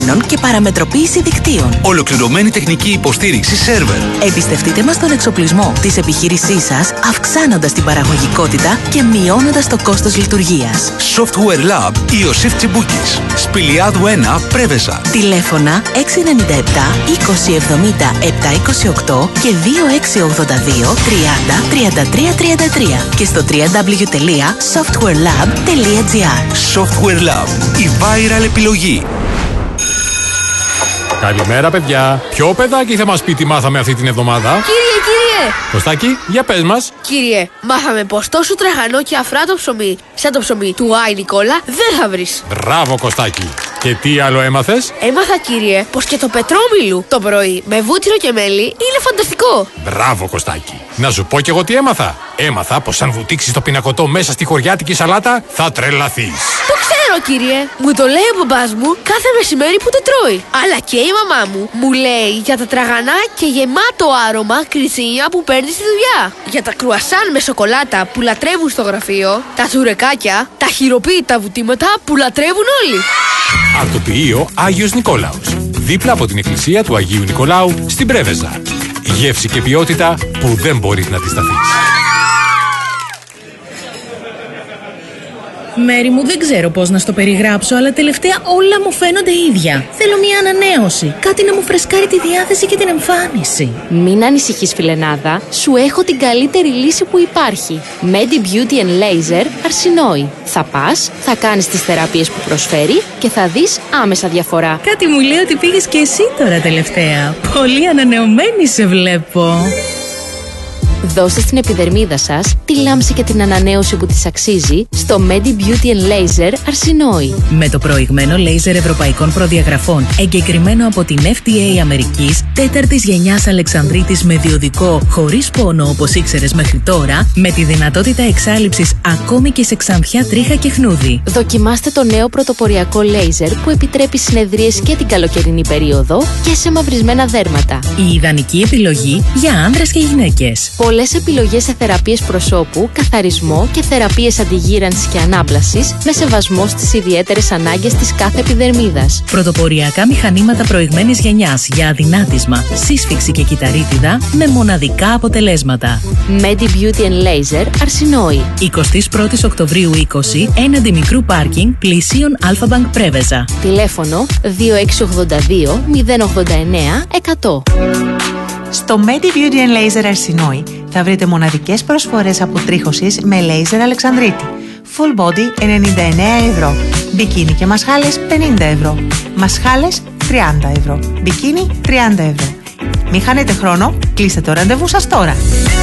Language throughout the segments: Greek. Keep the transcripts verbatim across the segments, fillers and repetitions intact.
και παραμετροποίηση δικτύων. Ολοκληρωμένη τεχνική υποστήριξη σερβερ. Εμπιστευτείτε μας τον εξοπλισμό της επιχείρησής σας, αυξάνοντας την παραγωγικότητα και μειώνοντας το κόστος λειτουργίας. Software Lab Ιωσήφ Τσιμπούκης. Σπηλιάδου ένα, Πρέβεζα. Τηλέφωνα έξι εννιά επτά είκοσι εβδομήντα επτακόσια είκοσι οκτώ και δύο έξι ογδόντα δύο τριάντα τριάντα τρία τριάντα τρία και στο double-u double-u double-u τελεία software lab τελεία gr. Software Lab. Η viral επιλογή. Καλημέρα, παιδιά. Ποιο παιδάκι θα μας πει τι μάθαμε αυτή την εβδομάδα? Κύριε, κύριε! Κωστάκη, για πες μας. Κύριε, μάθαμε πως τόσο τραγανό και αφράτο ψωμί, σαν το ψωμί του Άι Νικόλα, δεν θα βρεις. Μπράβο, Κωστάκη. Και τι άλλο έμαθες? Έμαθα, κύριε, πως και το πετρόμιλου το πρωί με βούτυρο και μέλι είναι φανταστικό. Μπράβο, Κωστάκη. Να σου πω κι εγώ τι έμαθα. Έμαθα πως αν βουτήξεις το πινακωτό μέσα στη χωριάτικη σαλάτα, θα τρελαθείς. Το ξέρω, κύριε. Μου το λέει ο μπαμπάς μου κάθε μεσημέρι που το τρώει. Αλλά και η μαμά μου μου λέει για τα τραγανά και γεμάτο άρωμα κριτσίνια που παίρνει στη δουλειά. Για τα κρουασάν με σοκολάτα που λατρεύουν στο γραφείο, τα τσουρεκάκια, τα χειροποίητα βουτήματα που λατρεύουν όλοι. Αρτοποιείο Άγιος Νικόλαος. Δίπλα από την εκκλησία του Αγίου Νικολάου στην Πρέβεζα. Γεύση και ποιότητα που δεν μπορείς να αντισταθείς. Μέρη μου, δεν ξέρω πώς να στο περιγράψω, αλλά τελευταία όλα μου φαίνονται ίδια. Θέλω μια ανανέωση. Κάτι να μου φρεσκάρει τη διάθεση και την εμφάνιση. Μην ανησυχείς, φιλενάδα. Σου έχω την καλύτερη λύση που υπάρχει. Medi Beauty and Laser Αρσινόη. Θα πας, θα κάνεις τις θεραπείες που προσφέρει και θα δεις άμεσα διαφορά. Κάτι μου λέει ότι πήγες και εσύ τώρα τελευταία. Πολύ ανανεωμένη σε βλέπω. Δώστε στην επιδερμίδα σας τη λάμψη και την ανανέωση που της αξίζει στο Medi Beauty and Laser Αρσινόη. Με το προηγμένο λέιζερ ευρωπαϊκών προδιαγραφών, εγκεκριμένο από την εφ ντι έι Αμερικής, τέταρτης γενιάς Αλεξανδρίτης με διοδικό, χωρίς πόνο όπως ήξερες μέχρι τώρα, με τη δυνατότητα εξάλειψης ακόμη και σε ξανθιά, τρίχα και χνούδι. Δοκιμάστε το νέο πρωτοποριακό λέιζερ που επιτρέπει συνεδρίες και την καλοκαιρινή περίοδο και σε μαυρισμένα δέρματα. Η ιδανική επιλογή για άνδρες και γυναίκες. Πολλές επιλογές σε θεραπείες προσώπου, καθαρισμό και θεραπείες αντιγύρανσης και ανάπλασης με σεβασμό στις ιδιαίτερες ανάγκες της κάθε επιδερμίδας. Πρωτοποριακά μηχανήματα προηγμένης γενιάς για αδυνάτισμα, σύσφυξη και κυταρίτιδα με μοναδικά αποτελέσματα. Medi Beauty and Laser Αρσινόη. εικοστή πρώτη Οκτωβρίου είκοσι, έναντι μικρού πάρκινγκ πλησίων Αλφα-Μπανκ Πρέβεζα. Τηλέφωνο δύο έξι ογδόντα δύο μηδέν ογδόντα εννέα εκατό. Στο Medi Beauty and Laser Αρσινόη θα βρείτε μοναδικές προσφορές αποτρίχωσης με λέιζερ Αλεξανδρίτη. Full body ενενήντα εννέα ευρώ. Μπικίνι και μασχάλες πενήντα ευρώ. Μασχάλες τριάντα ευρώ. Μπικίνι τριάντα ευρώ. Μην χάνετε χρόνο, κλείστε το ραντεβού σας τώρα.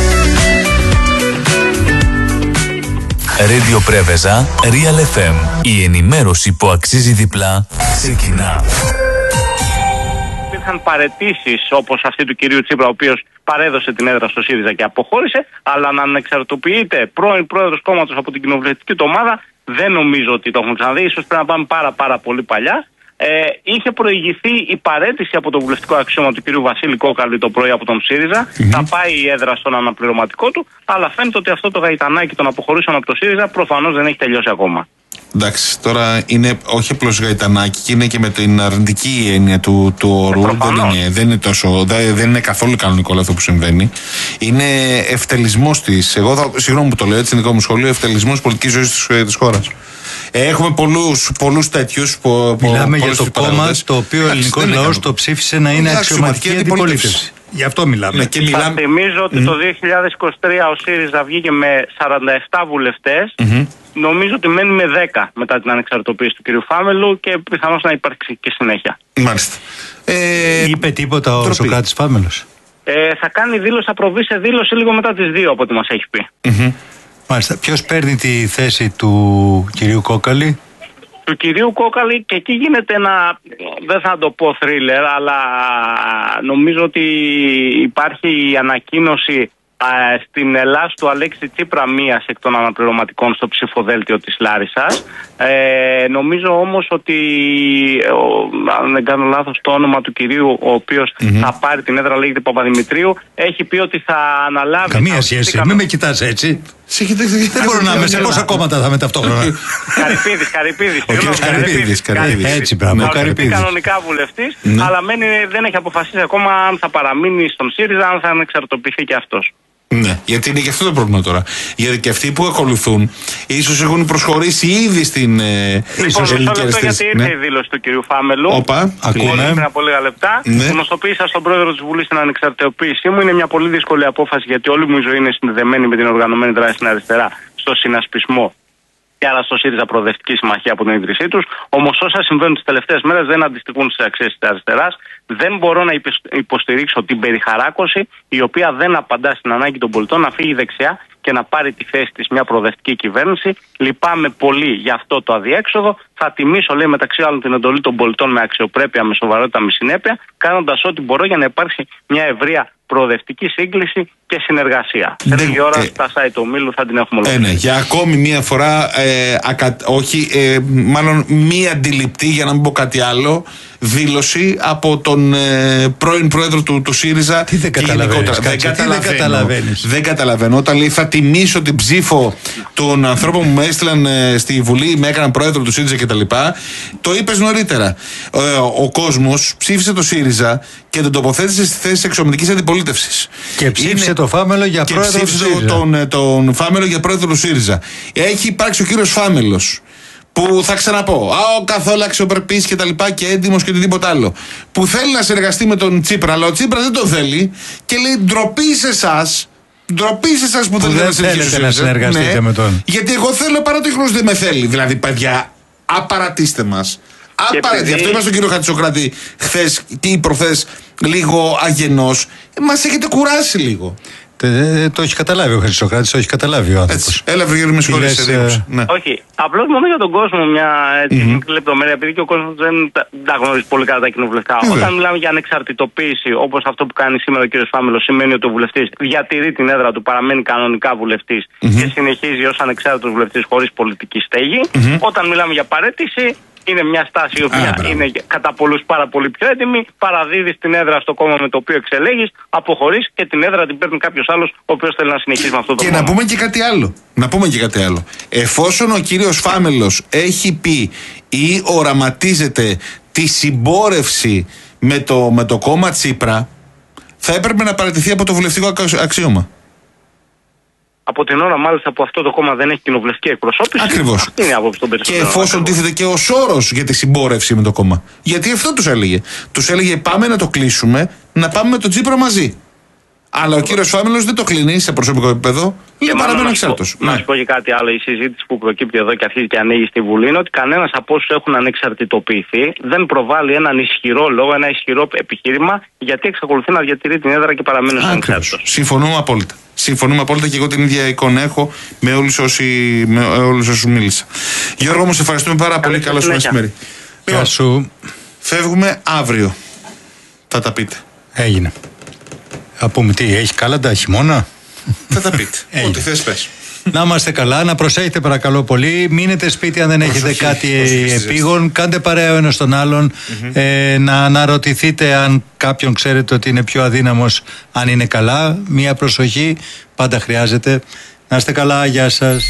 Radio Πρέβεζα, Real εφ εμ. Η ενημέρωση που αξίζει διπλά ξεκινά. Υπήρχαν παραιτήσεις όπως αυτή του κυρίου Τσίπρα, ο οποίος παρέδωσε την έδρα στο ΣΥΡΙΖΑ και αποχώρησε, αλλά να ανεξαρτοποιείται πρώην πρόεδρος κόμματος από την κοινοβουλευτική του ομάδα, δεν νομίζω ότι το έχουν ξαναδεί. Ίσως πρέπει να πάμε πάρα, πάρα πολύ παλιά. Ε, είχε προηγηθεί η παραίτηση από το βουλευτικό αξίωμα του κυρίου Βασίλη Κόκαλη το πρωί από τον ΣΥΡΙΖΑ. Mm-hmm. Θα πάει η έδρα στον αναπληρωματικό του, αλλά φαίνεται ότι αυτό το γαϊτανάκι των αποχωρήσεων από το ΣΥΡΙΖΑ προφανώς δεν έχει τελειώσει ακόμα. Εντάξει, τώρα είναι όχι απλώς γαϊτανάκι, και είναι και με την αρνητική έννοια του, του όρου. Ε, δεν, είναι, δεν, είναι τόσο, δεν είναι καθόλου κανονικό αυτό που συμβαίνει. Είναι ευτελισμός της. Εγώ, θα, συγγνώμη που το λέω έτσι, είναι δικό μου σχόλιο, ευτελισμός πολιτικής ζωής της χώρας. Έχουμε πολλούς, πολλούς τέτοιους. Πο, Μιλάμε για το κόμμα το οποίο ο ελληνικός λαός το ψήφισε να είναι αξιωματική αντιπολίτευση. Γι' αυτό μιλάμε. Ναι, και μιλάμε. Θα θυμίζω ότι mm. το δύο χιλιάδες είκοσι τρία ο ΣΥΡΙΖΑ βγήκε με σαράντα επτά βουλευτές. Mm-hmm. Νομίζω ότι μένει με δέκα μετά την ανεξαρτητοποίηση του κ. Φάμελου και πιθανώς να υπάρξει και συνέχεια. Μάλιστα. Ε, Είπε τίποτα ο Σωκράτης Φάμελος? Ε, θα κάνει δήλωση, θα προβεί σε δήλωση λίγο μετά τις δύο από ό,τι μας έχει πει. Mm-hmm. Μάλιστα. Ποιος παίρνει τη θέση του κυρίου Κόκαλη? Του κυρίου Κόκαλη, και εκεί γίνεται ένα, δεν θα το πω θρίλερ, αλλά νομίζω ότι υπάρχει η ανακοίνωση α, στην Ελλάδα του Αλέξη Τσίπρα μίας εκ των αναπληρωματικών στο ψηφοδέλτιο της Λάρισσας. Ε, νομίζω όμως ότι, ο, αν δεν κάνω λάθος, το όνομα του κυρίου ο οποίος mm-hmm. θα πάρει την έδρα λέγεται Παπαδημητρίου, έχει πει ότι θα αναλάβει... Καμία σχέση, μην με κοιτάς έτσι. Δεν μπορώ να είμαι σε πόσα κόμματα θα είμαι ταυτόχρονα. Καρυπίδης, Καρυπίδης. Ο κύριος Καρυπίδης. Έτσι, πράγμα. Ο Καρυπίδης. Κανονικά βουλευτής, αλλά μένει, δεν έχει αποφασίσει ακόμα αν θα παραμείνει στον ΣΥΡΙΖΑ, αν θα ανεξαρτοποιηθεί και αυτός. Ναι, γιατί είναι και αυτό το πρόβλημα τώρα. Γιατί και αυτοί που ακολουθούν ίσως έχουν προσχωρήσει ήδη στην ε, λοιπόν, ελληνική αριστερή. Γιατί ήρθε ναι. η δήλωση του κυρίου Φάμελου. Όπα, ακούμε. Πριν από λίγα λεπτά. Ναι. Γνωστοποίησα στον πρόεδρο της Βουλής την ανεξαρτητοποίησή μου. Είναι μια πολύ δύσκολη απόφαση γιατί όλη μου η ζωή είναι συνδεδεμένη με την οργανωμένη δράση στην αριστερά, στο συνασπισμό και άρα στο ΣΥΡΙΖΑ Προοδευτική Συμμαχία από την ίδρυσή τους. Όμως όσα συμβαίνουν τις τελευταίες μέρες δεν αντιστοιχούν στις αξίες της αριστεράς. Δεν μπορώ να υποστηρίξω την περιχαράκωση η οποία δεν απαντά στην ανάγκη των πολιτών να φύγει δεξιά και να πάρει τη θέση της μια προοδευτική κυβέρνηση. Λυπάμαι πολύ για αυτό το αδιέξοδο. Θα τιμήσω, λέει, μεταξύ άλλων την εντολή των πολιτών με αξιοπρέπεια, με σοβαρότητα, με συνέπεια, κάνοντας ό,τι μπορώ για να υπάρξει μια ευρεία προοδευτική σύγκληση και συνεργασία. Σε λίγη ώρα ε, στα site του ομίλου θα την έχουμε ολοκληρώσει. Ε, ναι, για ακόμη μία φορά, ε, ακα, όχι, ε, μάλλον μη αντιληπτή, για να μην πω κάτι άλλο, δήλωση από τον ε, πρώην πρόεδρο του, του ΣΥΡΙΖΑ. Τι δεν καταλαβαίνεις, δεν, δεν καταλαβαίνεις. Δεν καταλαβαίνω. Όταν λέει θα τιμήσω την ψήφο των ανθρώπων που με έστειλαν ε, στη Βουλή, με έκαναν πρόεδρο του ΣΥΡΙΖΑ κτλ. Το είπες νωρίτερα. Ε, ο κόσμος ψήφισε το ΣΥΡΙΖΑ και τον τοποθέτησε στη θέση της εξωματικής αντιπολίτευσης. Και ψήφισε Είναι... το Φάμελο για και πρόεδρο του ΣΥΡΙΖΑ. Τον, τον Φάμελο για πρόεδρο του ΣΥΡΙΖΑ. Έχει υπάρξει ο κύριος Φάμελος, που θα ξαναπώ, α, καθόλου αξιοπρεπής και τα λοιπά και έντιμος και οτιδήποτε άλλο, που θέλει να συνεργαστεί με τον Τσίπρα, αλλά ο Τσίπρας δεν τον θέλει και λέει ντροπή σε εσάς. Ντροπή σε εσάς που, που δεν θέλετε να συνεργαστείτε ναι, με τον. Γιατί εγώ θέλω παρά το ίχνος δεν με θέλει. Δηλαδή, παιδιά, απαρατήστε μας. Απαρατήστε. Αυτό είπα στον κύριο Χατσοκράτη χθες ή προχθές λίγο αγενός. Μας έχετε κουράσει λίγο. Ε, το έχει καταλάβει ο Χρυσοκράτης, το έχει καταλάβει ο άνθρωπος. Έλα, Βρυγέρη, με συγχωρείς. Ε... Ναι. Όχι. Απλώς μόνο για τον κόσμο μια mm-hmm. λεπτομέρεια, επειδή και ο κόσμος δεν τα γνωρίζει πολύ καλά τα κοινοβουλευτικά. Mm-hmm. Όταν μιλάμε για ανεξαρτητοποίηση, όπως αυτό που κάνει σήμερα ο κ. Φάμελος, σημαίνει ότι ο βουλευτής διατηρεί την έδρα του, παραμένει κανονικά βουλευτής mm-hmm. και συνεχίζει ως ανεξάρτητος βουλευτής χωρίς πολιτική στέγη. Mm-hmm. Όταν μιλάμε για παρέτηση, είναι μια στάση η οποία ah, είναι κατά πολλούς πάρα πολύ πιο έτοιμη. Παραδίδεις την έδρα στο κόμμα με το οποίο εξελέγεις, αποχωρείς και την έδρα την παίρνει κάποιος άλλος ο οποίος θέλει να συνεχίσει με αυτό το και κόμμα. Και να πούμε και κάτι άλλο. Να πούμε και κάτι άλλο. Εφόσον ο κύριος Φάμελος έχει πει ή οραματίζεται τη συμπόρευση με το, με το κόμμα Τσίπρα, θα έπρεπε να παραιτηθεί από το βουλευτικό αξίωμα. Από την ώρα μάλιστα που αυτό το κόμμα δεν έχει κοινοβουλευτική εκπροσώπηση. Ακριβώς. Αυτή είναι η άποψη των περισσότερων. Και εφόσον τίθεται και ο όρος για τη συμπόρευση με το κόμμα. Γιατί αυτό τους έλεγε. Τους έλεγε πάμε να το κλείσουμε, να πάμε με τον Τσίπρα μαζί. Αλλά ο κύριος Φάμελος δεν το κλείνει σε προσωπικό επίπεδο. Λέει παραμένω εξάρτητος. Να σου πω και κάτι άλλο. Η συζήτηση που προκύπτει εδώ και αρχίζει και ανοίγει στη Βουλή είναι ότι κανένας από όσους έχουν ανεξαρτητοποιηθεί δεν προβάλλει έναν ισχυρό λόγο, ένα ισχυρό επιχείρημα γιατί εξακολουθεί να διατηρεί την έδρα και παραμένει ανεξάρτητος. Συμφωνούμε απόλυτα. Συμφωνούμε απόλυτα και εγώ την ίδια εικόνα έχω με όλους όσους μίλησα. Γιώργο, όμως ευχαριστούμε πάρα πολύ. Καλό σου μεσημέρι. Γεια σου. Φεύγουμε αύριο. Θα τα πείτε. Έγινε. Θα πούμε τι, έχει κάλαντα, χειμώνα. Θα τα πείτε. Ό,τι θες πες. Να είμαστε καλά, να προσέχετε παρακαλώ πολύ. Μείνετε σπίτι αν δεν προσοχή, έχετε κάτι επίγον. Κάντε παρέα ο ένας τον άλλον. Mm-hmm. Ε, να αναρωτηθείτε αν κάποιον ξέρετε ότι είναι πιο αδύναμος, αν είναι καλά. Μία προσοχή πάντα χρειάζεται. Να είστε καλά, γεια σας.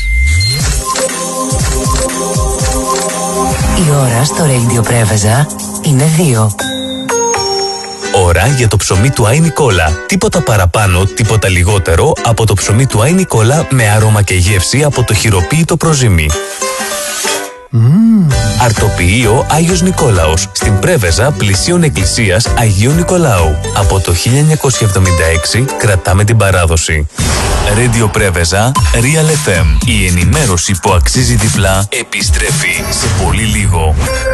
Η ώρα στο Radio Πρέβεζα είναι δύο. Ώρα για το ψωμί του Άι Νικόλα. Τίποτα παραπάνω, τίποτα λιγότερο από το ψωμί του Άι Νικόλα με άρωμα και γεύση από το χειροποίητο προζύμι. Mm. Αρτοποιείο Άγιος Νικόλαος στην Πρέβεζα πλησίων εκκλησίας Αγίου Νικολάου. Από το χίλια εννιακόσια εβδομήντα έξι κρατάμε την παράδοση. Radio Πρέβεζα, Real εφ εμ. Η ενημέρωση που αξίζει διπλά επιστρέφει σε πολύ λίγο.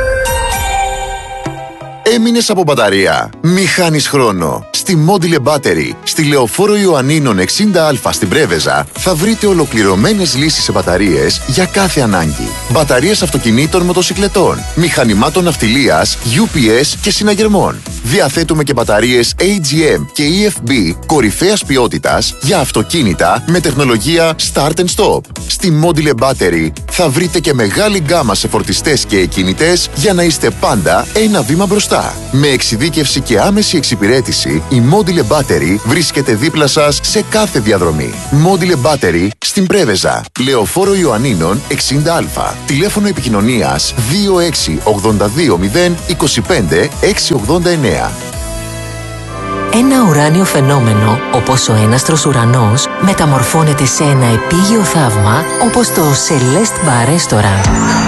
Έμεινες από μπαταρία? Μη χάνεις χρόνο. Στη Module Battery, στη Λεωφόρο Ιωαννίνων εξήντα α στην Πρέβεζα, θα βρείτε ολοκληρωμένες λύσεις σε μπαταρίες για κάθε ανάγκη. Μπαταρίες αυτοκινήτων, μοτοσικλετών, μηχανημάτων ναυτιλίας, γιου πι ες και συναγερμών. Διαθέτουμε και μπαταρίες έι τζι εμ και ι εφ μπι κορυφαίας ποιότητας για αυτοκίνητα με τεχνολογία Start and Stop. Στη Module Battery θα βρείτε και μεγάλη γκάμα σε φορτιστές και εκκινητές για να είστε πάντα ένα βήμα μπροστά. Με εξειδίκευση και άμεση εξυπηρέτηση, η Module Battery βρίσκεται δίπλα σας σε κάθε διαδρομή. Module Battery στην Πρέβεζα, Λεωφόρο Ιωαννίνων εξήντα α. Τηλέφωνο επικοινωνίας δύο έξι ογδόντα δύο μηδέν είκοσι πέντε εξακόσια ογδόντα εννέα. Ένα ουράνιο φαινόμενο, όπως ο έναστρος ουρανός, μεταμορφώνεται σε ένα επίγειο θαύμα, όπως το Celeste Bar Restaurant.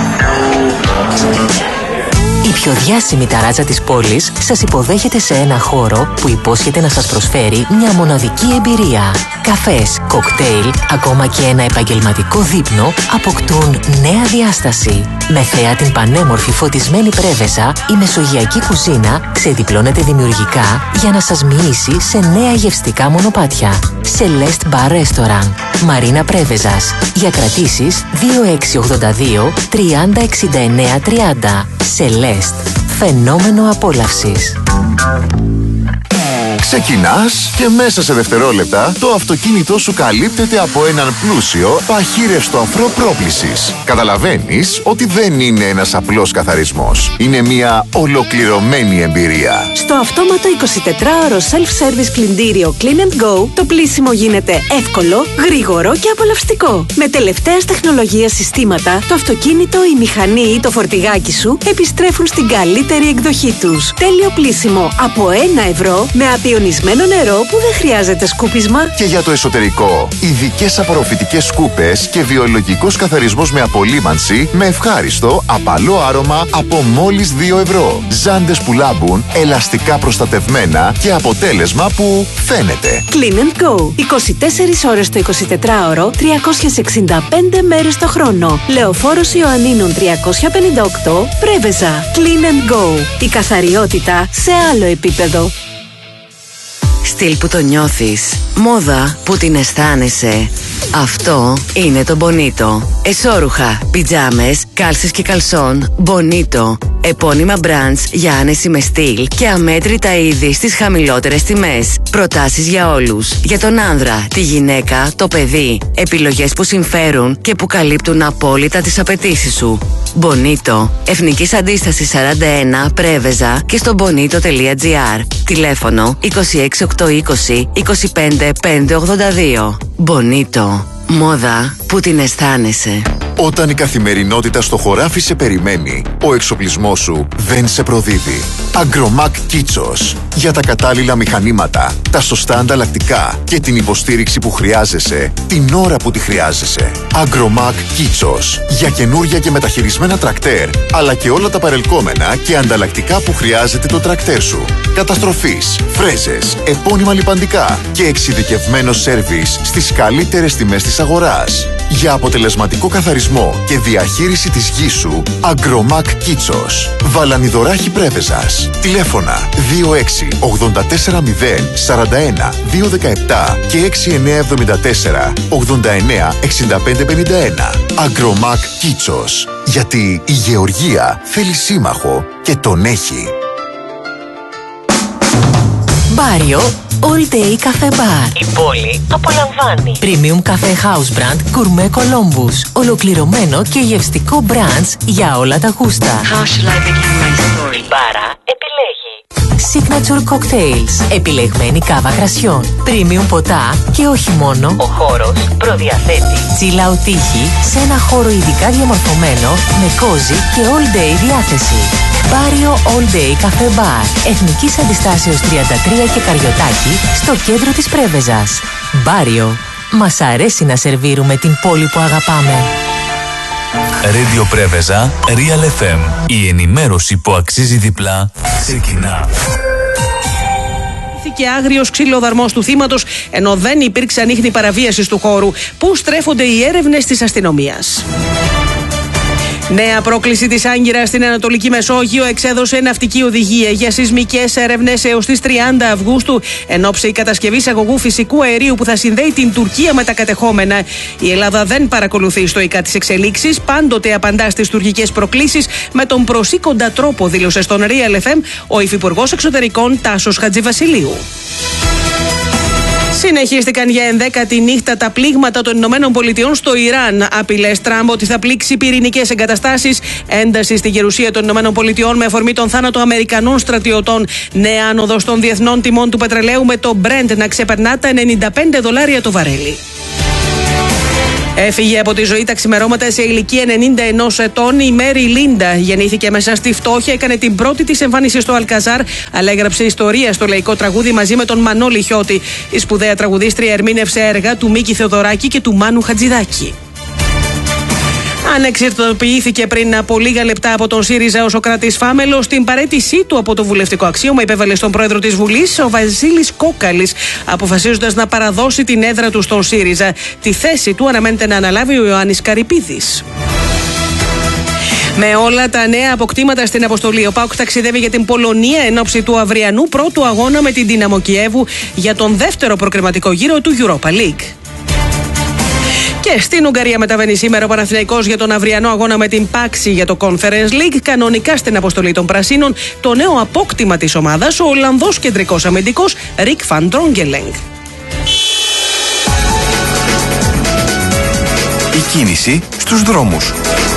Η πιο διάσημη ταράτσα της πόλης σας υποδέχεται σε ένα χώρο που υπόσχεται να σας προσφέρει μια μοναδική εμπειρία. Καφές, κοκτέιλ, ακόμα και ένα επαγγελματικό δείπνο αποκτούν νέα διάσταση. Με θέα την πανέμορφη φωτισμένη Πρέβεζα, η μεσογειακή κουζίνα ξεδιπλώνεται δημιουργικά για να σας μοιήσει σε νέα γευστικά μονοπάτια. Celeste Bar Restaurant, Μαρίνα Πρέβεζας. Για κρατήσεις δύο έξι ογδόντα δύο τριάντα εξήντα εννέα τριάντα. Celeste, φαινόμενο απόλαυσης. Ξεκινάς και μέσα σε δευτερόλεπτα το αυτοκίνητό σου καλύπτεται από έναν πλούσιο παχύρευστο αφρό πρόκλησης. Καταλαβαίνεις ότι δεν είναι ένας απλός καθαρισμός. Είναι μια ολοκληρωμένη εμπειρία. Στο αυτόματο εικοσιτετράωρο self-service πλυντήριο Clean and Go, το πλύσιμο γίνεται εύκολο, γρήγορο και απολαυστικό. Με τελευταίας τεχνολογίας συστήματα, το αυτοκίνητο, η μηχανή ή το φορτηγάκι σου επιστρέφουν στην καλύτερη εκδοχή τους. Τέλειο πλύσιμο από ένα ευρώ με απειονισμένο νερό που δεν χρειάζεται σκούπισμα. Και για το εσωτερικό, ειδικές απορροφητικές σκούπες και βιολογικός καθαρισμός με απολύμανση με ευχάριστο, απαλό άρωμα από μόλις δύο ευρώ. Ζάντες που λάμπουν, ελαστικά προστατευμένα και αποτέλεσμα που φαίνεται. Clean and Go. είκοσι τέσσερις ώρες το εικοσιτετράωρο, τριακόσιες εξήντα πέντε μέρες το χρόνο. Λεωφόρος Ιωαννίνων τριακόσια πενήντα οκτώ, Πρέβεζα. Clean and Go. Η καθαριότητα σε άλλο επίπεδο. Στυλ που το νιώθεις, μόδα που την αισθάνεσαι. Αυτό είναι το Bonito. Εσώρουχα, πιτζάμες, κάλσες και καλσόν, Bonito. Επώνυμα brands για άνεση με στυλ και αμέτρητα είδη στις χαμηλότερες τιμές. Προτάσεις για όλους. Για τον άνδρα, τη γυναίκα, το παιδί. Επιλογές που συμφέρουν και που καλύπτουν απόλυτα τις απαιτήσεις σου. Bonito. Εθνικής Αντίστασης σαράντα ένα, Πρέβεζα και στο bonito τελεία gr. Τηλέφωνο είκοσι έξι οκτακόσια είκοσι είκοσι πέντε πεντακόσια ογδόντα δύο. Bonito. Μόδα που την αισθάνεσαι. Όταν η καθημερινότητα στο χωράφι σε περιμένει, ο εξοπλισμός σου δεν σε προδίδει. Agromac Kitsos. Για τα κατάλληλα μηχανήματα, τα σωστά ανταλλακτικά και την υποστήριξη που χρειάζεσαι, την ώρα που τη χρειάζεσαι. Agromac Kitsos. Για καινούρια και μεταχειρισμένα τρακτέρ, αλλά και όλα τα παρελκόμενα και ανταλλακτικά που χρειάζεται το τρακτέρ σου. Καταστροφής, φρέζες, επώνυμα λιπαντικά και εξειδικευμένο σέρβις στις καλύτερες τιμές της αγοράς. Για αποτελεσματικό καθαρισμό και διαχείριση της γης σου, Agromac Kitsos. Βαλανιδωράχη Πρέβεζας. Τηλέφωνα δύο έξι ογδόντα τέσσερα μηδέν σαράντα ένα δύο δεκαεπτά και έξι εννέα εβδομήντα τέσσερα ογδόντα εννέα εξήντα πέντε πενήντα ένα. Agromac Kitsos. Γιατί η γεωργία θέλει σύμμαχο και τον έχει. Μπάριο All Day Cafe Bar. Η πόλη απολαμβάνει. Premium Cafe House Brand Gourmet Columbus. Ολοκληρωμένο και γευστικό brands για όλα τα γούστα. How shall I begin my story? Η μπάρα επιλέγει. Signature Cocktails. Επιλεγμένη κάβα κρασιών. Premium ποτά και όχι μόνο. Ο χώρος προδιαθέτει chill out τύχη σε ένα χώρο ειδικά διαμορφωμένο με cozy και all day διάθεση. Μπάριο All Day Cafe Bar. Εθνικής Αντιστάσεως τριάντα τρία και Καριωτάκη, στο κέντρο της Πρέβεζας. Μπάριο. Μας αρέσει να σερβίρουμε την πόλη που αγαπάμε. Radio Πρέβεζα, Real εφ εμ. Η ενημέρωση που αξίζει διπλά ξεκινά. Και άγριος ξυλοδαρμός του θύματος, ενώ δεν υπήρξε ανίχνη παραβίασης του χώρου. Πού στρέφονται οι έρευνες της αστυνομίας? Νέα πρόκληση της Άγκυρας στην Ανατολική Μεσόγειο εξέδωσε ναυτική οδηγία για σεισμικές έρευνες έως τις τριάντα Αυγούστου εν ώψη κατασκευής αγωγού φυσικού αερίου που θα συνδέει την Τουρκία με τα κατεχόμενα. Η Ελλάδα δεν παρακολουθεί στοικά τις εξελίξεις, πάντοτε απαντά στις τουρκικές προκλήσεις με τον προσήκοντα τρόπο, δήλωσε στον Real εφ εμ ο Υφυπουργός Εξωτερικών Τάσος Χατζηβασιλείου. Συνεχίστηκαν για ενδέκατη νύχτα τα πλήγματα των Ηνωμένων Πολιτειών στο Ιράν. Απειλές Τραμπ ότι θα πλήξει πυρηνικές εγκαταστάσεις. Ένταση στη γερουσία των Ηνωμένων Πολιτειών με αφορμή τον θάνατο Αμερικανών στρατιωτών. Νέα άνοδος των διεθνών τιμών του πετρελαίου με το Brent να ξεπερνά τα ενενήντα πέντε δολάρια το βαρέλι. Έφυγε από τη ζωή τα ξημερώματα σε ηλικία ενενήντα ενός ετών η Μέρι Λίντα. Γεννήθηκε μέσα στη φτώχεια, έκανε την πρώτη της εμφάνιση στο Αλκαζάρ, αλλά έγραψε ιστορία στο λαϊκό τραγούδι μαζί με τον Μανώλη Χιώτη. Η σπουδαία τραγουδίστρια ερμήνευσε έργα του Μίκη Θεοδωράκη και του Μάνου Χατζηδάκη. Ανεξαρτητοποιήθηκε πριν από λίγα λεπτά από τον ΣΥΡΙΖΑ ο Σωκράτης Φάμελος. Την παραίτησή του από το βουλευτικό αξίωμα υπέβαλε στον πρόεδρο της Βουλής, ο Βασίλης Κόκαλης, αποφασίζοντας να παραδώσει την έδρα του στον ΣΥΡΙΖΑ. Τη θέση του αναμένεται να αναλάβει ο Ιωάννης Καρυπίδης. Με όλα τα νέα αποκτήματα στην αποστολή, ο ΠΑΟΚ ταξιδεύει για την Πολωνία εν ώψη του αυριανού πρώτου αγώνα με την Δύναμο Κιέβου για τον δεύτερο προκριματικό γύρο του Europa League. Και στην Ουγγαρία μεταβαίνει σήμερα ο Παναθηναϊκός για τον αυριανό αγώνα με την Πάξη για το Conference League. Κανονικά στην αποστολή των Πρασίνων, το νέο απόκτημα της ομάδας, ο Ολλανδός κεντρικός αμυντικός Ρικ Φαν Ντρόγκελενγκ. Η κίνηση στους δρόμους.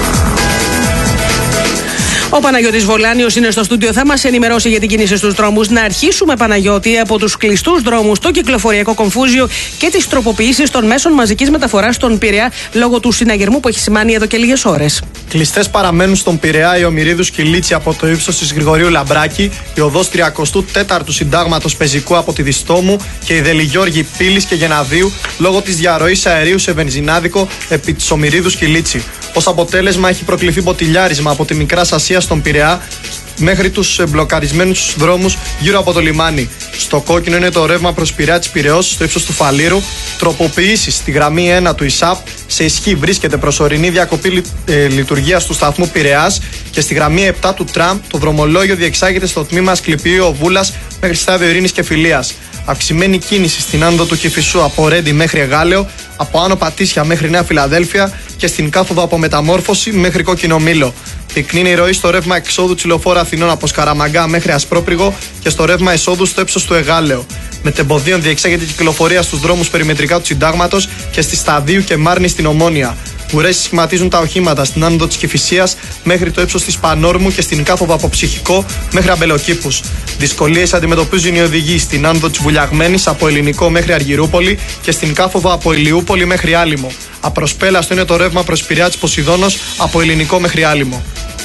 Ο Παναγιώτης Βολάνιος είναι στο στούντιο, θα μας ενημερώσει για την κίνηση στους δρόμους. Να αρχίσουμε, Παναγιώτη, από τους κλειστούς δρόμους, το κυκλοφοριακό κομφούζιο και τις τροποποιήσεις των μέσων μαζικής μεταφοράς στον Πειραιά λόγω του συναγερμού που έχει σημάνει εδώ και λίγες ώρες. Κλειστές παραμένουν στον Πειραιά οι Ομηρίδους Κιλίτσι από το ύψος της Γρηγορίου Λαμπράκη, η οδός τριακοστού τέταρτου Συντάγματος Πεζικού από τη Διστόμου και η Δελιγιώργη Πύλης και Γεναδίου λόγω της διαρροής αερίου σε βενζινάδικο επί της Ομηρίδους Κιλίτσι. Ως αποτέλεσμα, έχει προκληθεί μποτιλιάρισμα από τη Μικρά Ασία στον Πειραιά μέχρι τους μπλοκαρισμένους δρόμους γύρω από το λιμάνι. Στο κόκκινο είναι το ρεύμα προς Πειραιά της Πειραιώς στο ύψος του Φαλήρου. Τροποποιήσεις στη γραμμή ένα του ΙΣΑΠ. Σε ισχύ βρίσκεται προσωρινή διακοπή ε, λειτουργίας του σταθμού Πειραιάς και στη γραμμή επτά του τραμ το δρομολόγιο διεξάγεται στο τμήμα Ασκληπίου Βούλας μέχρι στάδιο Ειρήνης και Φιλίας. Αυξημένη κίνηση στην άνοδο του Κηφισού από Ρέντι μέχρι Εγάλεο, από Άνω Πατήσια μέχρι Νέα Φιλαδέλφια και στην κάθοδο από Μεταμόρφωση μέχρι Κόκκινο Μήλο. Πυκνή είναι η ροή στο ρεύμα εξόδου Τσιλοφόρα Αθηνών από Σκαραμαγκά μέχρι Ασπρόπριγο και στο ρεύμα εσόδου στο ύψος του Εγάλεο. Μετεμποδίων διεξάγεται κυκλοφορία στους δρόμους περιμετρικά του Συντάγματος και στη Σταδίου και Μάρνη στην Ομόνια. Ουρές σχηματίζουν τα οχήματα στην άνοδο της Κηφισίας μέχρι το ύψος της Πανόρμου και στην κάθοδο από Ψυχικό μέχρι Αμπελοκήπους. Δυσκολίες αντιμετωπίζουν οι οδηγοί στην άνοδο της Βουλιαγμένης από Ελληνικό μέχρι Αργυρούπολη και στην κάθοδο από Ηλιούπολη μέχρι Άλυμο. Απροσπέλαστο είναι το ρεύμα προς Πειραιά της Ποσειδώνος από Ελληνικό μέχρι Άλυμο.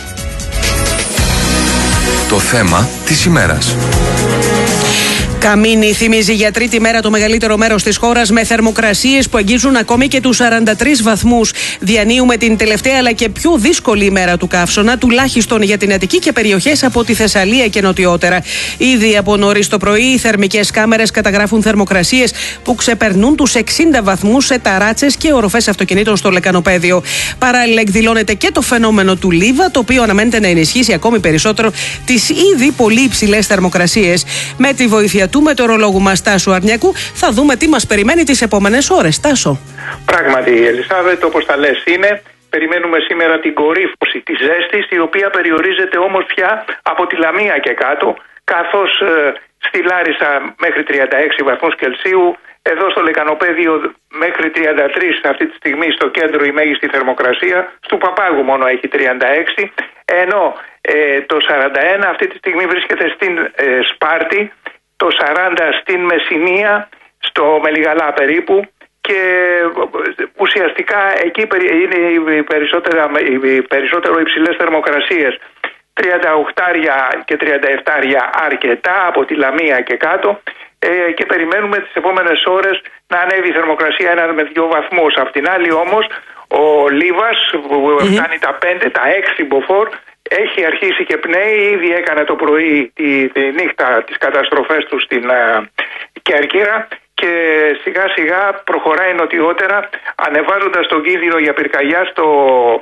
Το θέμα της ημέρας. Καμίνη θυμίζει για τρίτη μέρα το μεγαλύτερο μέρος της χώρας με θερμοκρασίες που αγγίζουν ακόμη και τους σαράντα τρεις βαθμούς. Διανύουμε την τελευταία αλλά και πιο δύσκολη ημέρα του καύσωνα, τουλάχιστον για την Αττική και περιοχές από τη Θεσσαλία και νοτιότερα. Ήδη από νωρίς το πρωί οι θερμικές κάμερες καταγράφουν θερμοκρασίες που ξεπερνούν τους εξήντα βαθμούς σε ταράτσες και οροφές αυτοκινήτων στο λεκανοπέδιο. Παράλληλα, εκδηλώνεται και το φαινόμενο του Λίβα, το οποίο αναμένεται να ενισχύσει ακόμη περισσότερο τις ήδη πολύ υψηλές θερμοκρασίες. Με τη βοήθεια του μετεωρολόγου μας Τάσου Αρνιακού θα δούμε τι μας περιμένει τις επόμενες ώρες. Τάσο. Πράγματι, Ελισάβετ, όπως τα λες είναι, περιμένουμε σήμερα την κορύφωση της ζέστης, η οποία περιορίζεται όμως πια από τη Λαμία και κάτω, καθώς ε, στη Λάρισα μέχρι τριάντα έξι βαθμούς Κελσίου, εδώ στο Λεκανοπέδιο μέχρι τριάντα τρεις αυτή τη στιγμή στο κέντρο η μέγιστη θερμοκρασία, στο Παπάγου μόνο έχει τριάντα έξι, ενώ ε, το σαράντα ένα αυτή τη στιγμή βρίσκεται στην ε, Σπάρτη, το σαράντα στην Μεσσηνία, στο Μελιγαλά περίπου, και ουσιαστικά εκεί είναι οι περισσότερο υψηλές θερμοκρασίες. τριάντα οκτώ και τριάντα επτά αρκετά από τη Λαμία και κάτω, και περιμένουμε τις επόμενες ώρες να ανέβει η θερμοκρασία ένα με δύο βαθμούς. Απ' την άλλη όμως ο Λίβας που mm-hmm. φτάνει τα πέντε, τα έξι μποφόρ, έχει αρχίσει και πνέει. Ήδη έκανε το πρωί τη, τη νύχτα τις καταστροφές του στην uh, Κέρκυρα και σιγά σιγά προχωράει νοτιότερα, ανεβάζοντας τον κίνδυνο για πυρκαγιά στο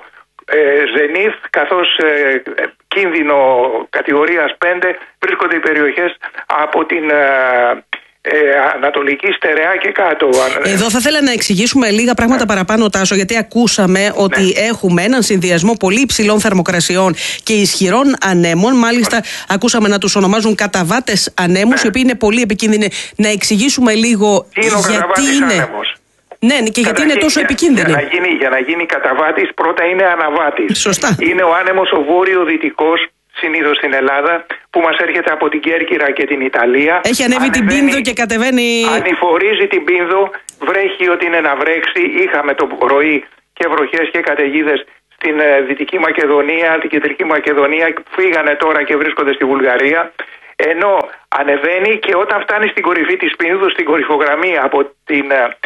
Ζενίθ, καθώς ε, κίνδυνο κατηγορίας πέντε βρίσκονται οι περιοχές από την ε, ε, Ανατολική Στερεά και κάτω. Εδώ θα ήθελα να εξηγήσουμε λίγα πράγματα ναι. παραπάνω, Τάσο, γιατί ακούσαμε ότι ναι. έχουμε έναν συνδυασμό πολύ υψηλών θερμοκρασιών και ισχυρών ανέμων. Μάλιστα, ναι. ακούσαμε να τους ονομάζουν καταβάτες ανέμους, ναι. οι οποίοι είναι πολύ επικίνδυνοι. Να εξηγήσουμε λίγο τι είναι γιατί είναι. Άνεμος. Ναι, και γιατί είναι τόσο επικίνδυνο. Για να γίνει, για να γίνει καταβάτης, πρώτα είναι αναβάτης. Σωστά. Είναι ο άνεμος ο βόρειο-δυτικός, συνήθως στην Ελλάδα, που μας έρχεται από την Κέρκυρα και την Ιταλία. Έχει ανέβει την Πίνδο και κατεβαίνει. Ανηφορίζει την Πίνδο, βρέχει ότι είναι να βρέξει. Είχαμε το πρωί και βροχές και καταιγίδες στην Δυτική Μακεδονία, την Κεντρική Μακεδονία. Φύγανε τώρα και βρίσκονται στη Βουλγαρία. Ενώ ανεβαίνει και όταν φτάνει στην κορυφή της Πίνδου, στην κορυφογραμμή από την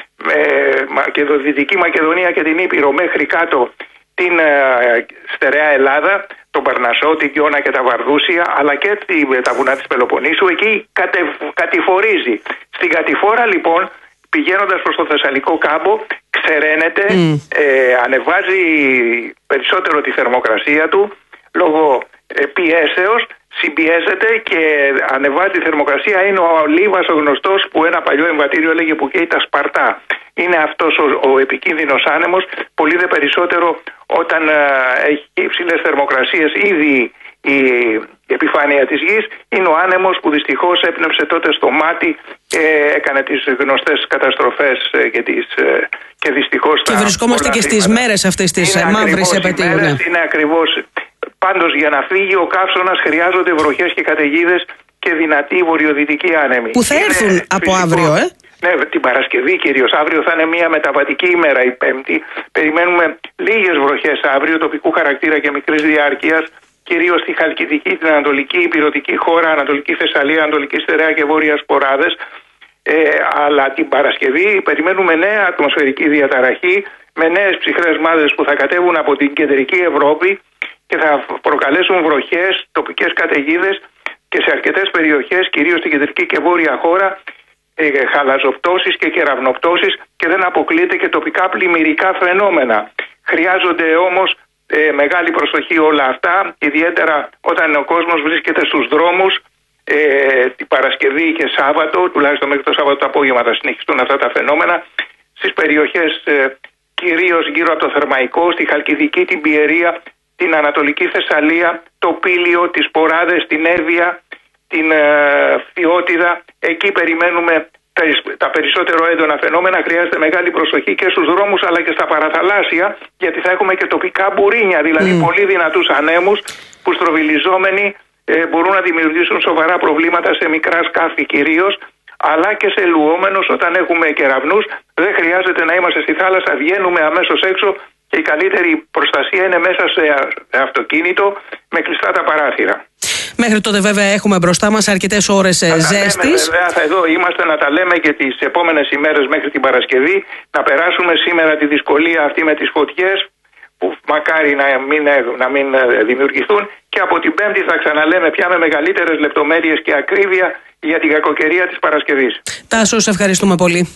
ε, Δυτική Μακεδονία και την Ήπειρο μέχρι κάτω την ε, στερεά Ελλάδα, τον Παρνασσό, την Κιώνα και τα Βαρδούσια, αλλά και τη, τα βουνά της Πελοποννήσου, εκεί κατε, κατηφορίζει. Στην κατηφόρα λοιπόν, πηγαίνοντας προς το Θεσσαλικό κάμπο, ξεραίνεται, mm. ε, ανεβάζει περισσότερο τη θερμοκρασία του λόγω ε, πιέσεως, συμπιέζεται και ανεβάζει τη θερμοκρασία. Είναι ο Λίβας ο γνωστός, που ένα παλιό εμβατήριο έλεγε που καίει τα Σπαρτά. Είναι αυτός ο, ο επικίνδυνος άνεμος, πολύ δε περισσότερο όταν α, έχει υψηλές θερμοκρασίες ήδη η, η επιφάνεια της γης. Είναι ο άνεμος που δυστυχώς έπνευσε τότε στο μάτι και έκανε τις γνωστές καταστροφές και, τις, και δυστυχώς... Και βρισκόμαστε και στις μέρες αυτές τις μαύρες επαιτίου. Ναι. Είναι ακριβώς... Πάντως για να φύγει ο καύσωνας χρειάζονται βροχές και καταιγίδες και δυνατή βορειοδυτική άνεμη. Που θα έρθουν είναι από φυσικό, αύριο, ε? Ναι, την Παρασκευή κυρίως. Αύριο θα είναι μια μεταβατική ημέρα, η Πέμπτη. Περιμένουμε λίγες βροχές αύριο, τοπικού χαρακτήρα και μικρής διάρκειας, κυρίως στη Χαλκιδική, την Ανατολική Ηπειρωτική χώρα, Ανατολική Θεσσαλία, Ανατολική Στερεά και Βόρεια Σποράδες. Ε, αλλά την Παρασκευή περιμένουμε νέα ατμοσφαιρική διαταραχή με νέες ψυχρές μάζες που θα κατέβουν από την κεντρική Ευρώπη και θα προκαλέσουν βροχές, τοπικές καταιγίδες και σε αρκετές περιοχές, κυρίως στην κεντρική και βόρεια χώρα, ε, χαλαζοπτώσεις και κεραυνοπτώσεις, και δεν αποκλείεται και τοπικά πλημμυρικά φαινόμενα. Χρειάζονται όμως ε, μεγάλη προσοχή όλα αυτά, ιδιαίτερα όταν ο κόσμος βρίσκεται στους δρόμους ε, την Παρασκευή και Σάββατο, τουλάχιστον μέχρι το Σάββατο το απόγευμα θα συνεχιστούν αυτά τα φαινόμενα, στις περιοχές ε, κυρίως γύρω από το Θερμαϊκό, στη Χαλκιδική, την Πιερία, την Ανατολική Θεσσαλία, το Πήλιο, τις Ποράδες, την Εύβοια, την ε, Φιώτιδα. Εκεί περιμένουμε τα, τα περισσότερο έντονα φαινόμενα. Χρειάζεται μεγάλη προσοχή και στους δρόμους αλλά και στα παραθαλάσσια, γιατί θα έχουμε και τοπικά μπουρίνια, δηλαδή mm. πολύ δυνατούς ανέμους που στροβιλιζόμενοι ε, μπορούν να δημιουργήσουν σοβαρά προβλήματα σε μικρά σκάφη κυρίως, αλλά και σε λουόμενους. Όταν έχουμε κεραυνούς δεν χρειάζεται να είμαστε στη θάλασσα, βγαίνουμε αμέσως έξω. Και η καλύτερη προστασία είναι μέσα σε αυτοκίνητο με κλειστά τα παράθυρα. Μέχρι τότε βέβαια έχουμε μπροστά μας αρκετές ώρες ζέστης. Βέβαια θα εδώ είμαστε να τα λέμε και τις επόμενες ημέρες μέχρι την Παρασκευή. Να περάσουμε σήμερα τη δυσκολία αυτή με τις φωτιές, που μακάρι να μην, να μην δημιουργηθούν. Και από την Πέμπτη θα ξαναλέμε πια με μεγαλύτερες λεπτομέρειες και ακρίβεια για την κακοκαιρία της Παρασκευής. Τάσο, σε ευχαριστούμε πολύ.